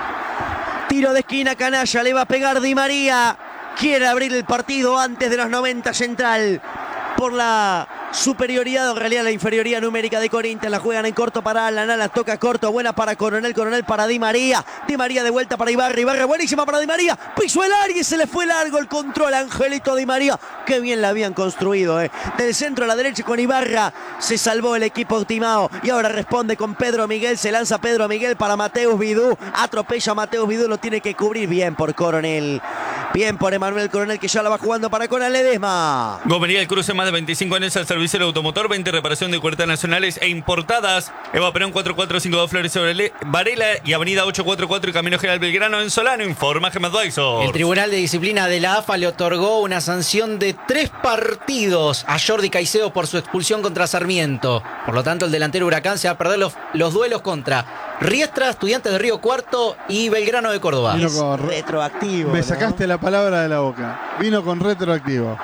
Tiro de esquina, canalla, le va a pegar Di María. Quiere abrir el partido antes de los noventa Central. Por la superioridad, o en realidad la inferioridad numérica de Corinthians, la juegan en corto para Alan, Alan toca corto, buena para Coronel, Coronel para Di María, Di María de vuelta para Ibarra, Ibarra buenísima para Di María, pisó el área y se le fue largo el control, Angelito Di María, qué bien la habían construido, eh. Del centro a la derecha con Ibarra, se salvó el equipo Timao y ahora responde con Pedro Miguel, se lanza Pedro Miguel para Mateus Vidú, atropella a Mateus Vidú, lo tiene que cubrir bien por Coronel. Bien por Emanuel Coronel, que ya la va jugando para Coral Ledesma. Gomería del Cruce, más de veinticinco años al servicio del automotor, veinte reparación de cuerdas nacionales e importadas. Eva Perón cuatro cuatro cinco dos Flores sobre Varela y Avenida ocho cuatro cuatro y Camino General Belgrano en Solano, informa Gemma Advisor. El Tribunal de Disciplina de la A F A le otorgó una sanción de tres partidos a Jordi Caicedo por su expulsión contra Sarmiento. Por lo tanto, el delantero Huracán se va a perder los, los duelos contra Riestra, Estudiantes de Río Cuarto y Belgrano de Córdoba. Vino con retroactivo. Me ¿no? sacaste la palabra de la boca. Vino con retroactivo.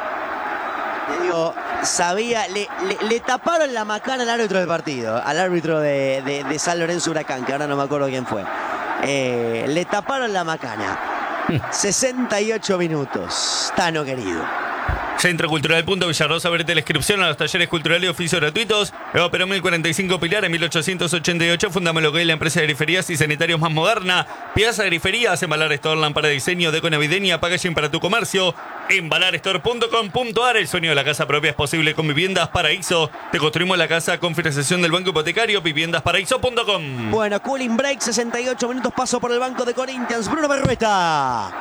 Le digo, sabía, le, le, le taparon la macana al árbitro del partido, al árbitro de, de, de San Lorenzo Huracán, que ahora no me acuerdo quién fue. Eh, le taparon la macana. sesenta y ocho minutos. Tano querido. Centro Cultural Punto Villarrosa, abrete la inscripción a los talleres culturales y oficios gratuitos. Eva Perón mil cuarenta y cinco Pilar en mil ochocientos ochenta y ocho. Fundamos lo que es la empresa de griferías y sanitarios más moderna. Piazza Griferías, Embalar Store, lámpara de diseño, deco navideña, packaging para tu comercio. Embalar store punto com punto a r. El sueño de la casa propia es posible con Viviendas Paraíso. Te construimos la casa con financiación del Banco Hipotecario. viviendas paraíso punto com. Bueno, cooling break, sesenta y ocho minutos, paso por el banco de Corinthians. Bruno Berrueta.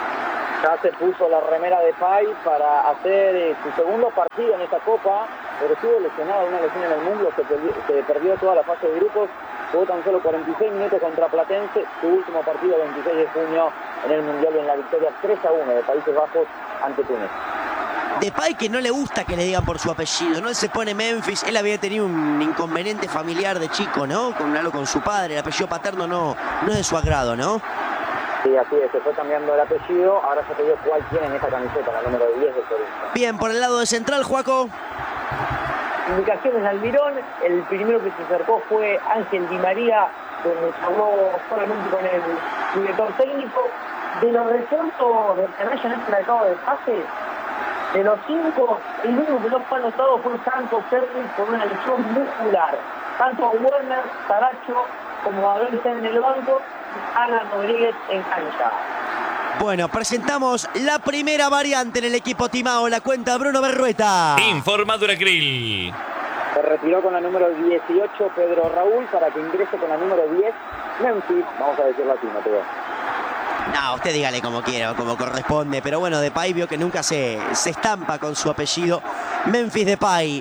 Ya se puso la remera de Pay para hacer eh, su segundo partido en esta Copa, pero estuvo lesionado, una lesión en el muslo, se perdió, se perdió toda la fase de grupos, jugó tan solo cuarenta y seis minutos contra Platense, su último partido veintiséis de junio en el Mundial y en la victoria tres a uno de Países Bajos ante Túnez. Depay, que no le gusta que le digan por su apellido, ¿no? Él se pone Memphis, él había tenido un inconveniente familiar de chico, ¿no? Con algo con su padre, el apellido paterno no, no es de su agrado, ¿no? Sí, así es, se fue cambiando el apellido, ahora se pidió cuál tiene en esta camiseta, la número diez de Corinthians. Bien, por el lado de Central, Juaco. Indicaciones de Almirón, el primero que se acercó fue Ángel Di María, donde habló solamente con el director técnico. De los refuerzos del canalla en este mercado de pase, de los cinco, el único que no fue anotado fue Franco Ferri por una lesión muscular. Tanto Werner, Saracho como Abel están en el banco, Alan Rodríguez en cancha. Bueno, presentamos la primera variante en el equipo timao, la cuenta de Bruno Berrueta. Informa Duracril. Se retiró con la número dieciocho Pedro Raúl para que ingrese con la número diez Memphis, vamos a decirlo así, no te veo. No, usted dígale como quiera, como corresponde, pero bueno, Depay vio que nunca se, se estampa con su apellido. Memphis Depay,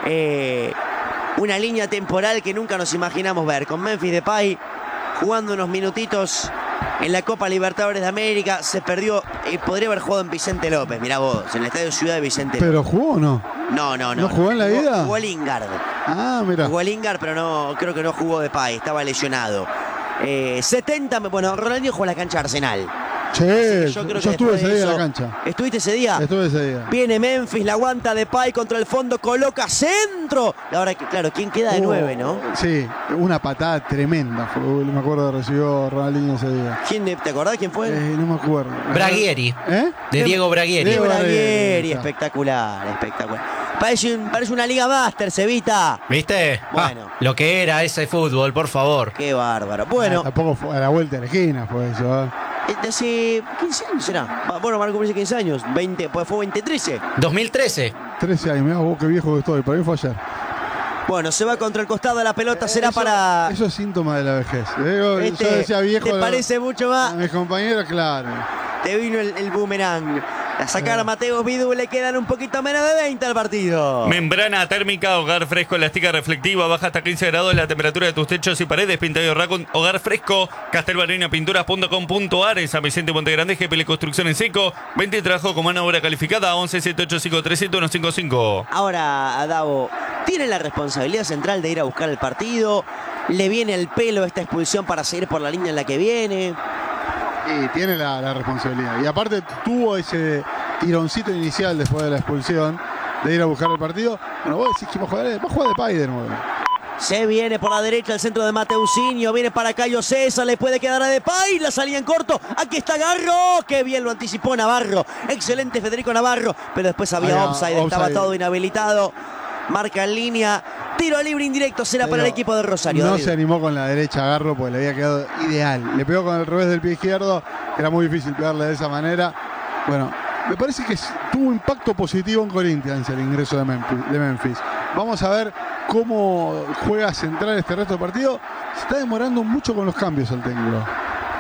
eh, una línea temporal que nunca nos imaginamos ver, con Memphis Depay jugando unos minutitos en la Copa Libertadores de América. Se perdió, eh, podría haber jugado en Vicente López, mirá vos, en el Estadio Ciudad de Vicente López. ¿Pero jugó o no? No, no, no. ¿No jugó en la vida? Jugó, jugó Lingard. Ah, mira. Jugó Lingard, pero no, creo que no jugó Depay, estaba lesionado. Eh, setenta, bueno, Ronaldinho jugó en la cancha de Arsenal. Che, yo, yo, yo estuve ese día en la cancha. ¿Estuviste ese día? Estuve ese día. Viene Memphis, la aguanta Depay contra el fondo, coloca centro. Ahora, claro, ¿quién queda de Oh, nueve, no? Sí, una patada tremenda. Fue, me acuerdo que recibió Ronaldinho ese día. ¿Quién, ¿Te acordás quién fue? Eh, no me acuerdo. Braguieri. ¿Eh? De Diego Braguieri. Diego Braguieri, Braguieri, espectacular, espectacular. Parece, un, parece una Liga Master, Evita. ¿Viste? Bueno. Ah, lo que era ese fútbol, por favor. Qué bárbaro. Bueno. Ah, tampoco fue a la vuelta de la esquina fue eso. ¿eh? De hace quince años será. Bueno, Marco parece quince años. veinte, pues fue veinte trece. dos mil trece. trece años, mirá vos qué viejo que estoy. Para mí fue ayer. Bueno, se va contra el costado de la pelota, Eh, será eso, para... Eso es síntoma de la vejez. Digo, Este, yo decía viejo. ¿Te la- parece mucho más? A mis compañeros, claro. Te vino el, el boomerang. A sacar a Mateo Vidú, le quedan un poquito menos de veinte al partido. Membrana térmica, hogar fresco, elástica reflectiva, baja hasta quince grados la temperatura de tus techos y paredes, pintado y racón, hogar fresco, castelbarina pinturas punto com punto a r, en San Vicente Monte Grande, G P L Construcción en seco, venta y trabajo con mano de obra calificada, once siete ocho cinco tres siete uno cinco cinco. Ahora, Adavo, tiene la responsabilidad central de ir a buscar el partido. Le viene el pelo esta expulsión para seguir por la línea en la que viene. Y tiene la, la responsabilidad. Y aparte tuvo ese tironcito inicial después de la expulsión de ir a buscar el partido. Bueno, vos decís que va a jugar, va a jugar Depay de nuevo. Se viene por la derecha el centro de Mateusinho. Viene para Cayo César. Le puede quedar a Depay. La salida en corto. Aquí está Garro. Qué bien lo anticipó Navarro. Excelente Federico Navarro. Pero después había Había offside. Estaba offside. todo inhabilitado. Marca en línea. Tiro libre indirecto. Será para el Digo, equipo de Rosario. No David. se animó con la derecha a Garro porque le había quedado ideal. Le pegó con el revés del pie izquierdo. Era muy difícil pegarle de esa manera. Bueno, me parece que tuvo impacto positivo en Corinthians el ingreso de Memphis. de Memphis. Vamos a ver cómo juega Central este resto del partido. Se está demorando mucho con los cambios el técnico.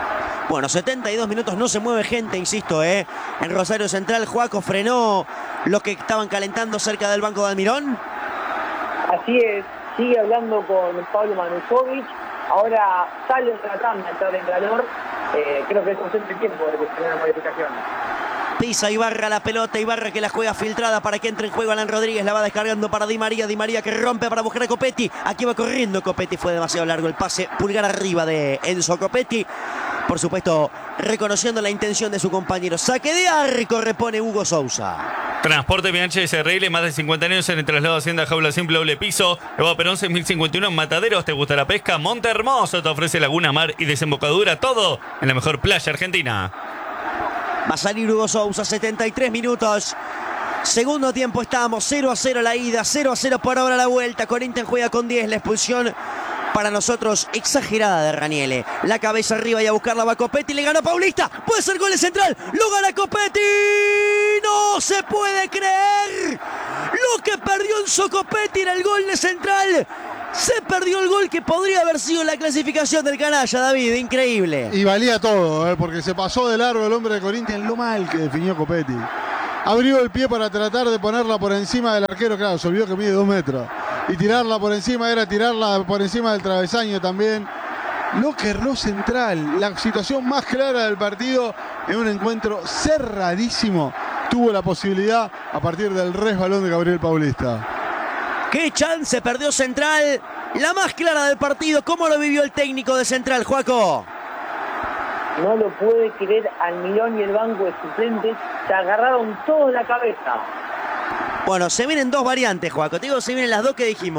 Bueno, setenta y dos minutos, no se mueve gente, insisto, ¿eh? En Rosario Central, Juaco frenó los que estaban calentando cerca del banco de Almirón. Así es, sigue hablando con Pablo Manusovic. Ahora sale otra tanda, entrar en calor. Eh, creo que es constante el tiempo de que se una modificación. Pisa Ibarra la pelota, Ibarra que la juega filtrada para que entre en juego Alan Rodríguez, la va descargando para Di María, Di María que rompe para buscar a Copetti, aquí va corriendo Copetti, fue demasiado largo el pase, pulgar arriba de Enzo Copetti, por supuesto reconociendo la intención de su compañero, saque de arco, repone Hugo Sousa. Transporte B H S R L, más de cincuenta años en el traslado Hacienda Jaula Simple Doble Piso. Eva Perón seis mil cincuenta y uno en Mataderos. ¿Te gusta la pesca? Monte Hermoso te ofrece laguna, mar y desembocadura. Todo en la mejor playa argentina. Va a salir Hugo Sousa, setenta y tres minutos. Segundo tiempo estamos, cero a cero la ida, cero a cero por ahora la vuelta. Corinthians juega con diez, la expulsión para nosotros exagerada de Raniele. La cabeza arriba y a buscarla va Copetti, le ganó Paulista. Puede ser gol de Central, lo gana Copetti. No se puede creer. Lo que perdió Enzo Copetti era el gol de Central. Se perdió el gol que podría haber sido la clasificación del canalla, David, increíble. Y valía todo, ¿eh? Porque se pasó de largo el hombre de Corinthians, lo mal que definió Copetti. Abrió el pie para tratar de ponerla por encima del arquero, claro, se olvidó que mide dos metros. Y tirarla por encima era tirarla por encima del travesaño también. Lo que erró Central, la situación más clara del partido en un encuentro cerradísimo. Tuvo la posibilidad a partir del resbalón de Gabriel Paulista. ¡Qué chance perdió Central! La más clara del partido. ¿Cómo lo vivió el técnico de Central, Juaco? No lo puede creer Almirón y el banco de suplentes. Se agarraron todos la cabeza. Bueno, se vienen dos variantes, Juaco. Te digo, se vienen las dos que dijimos.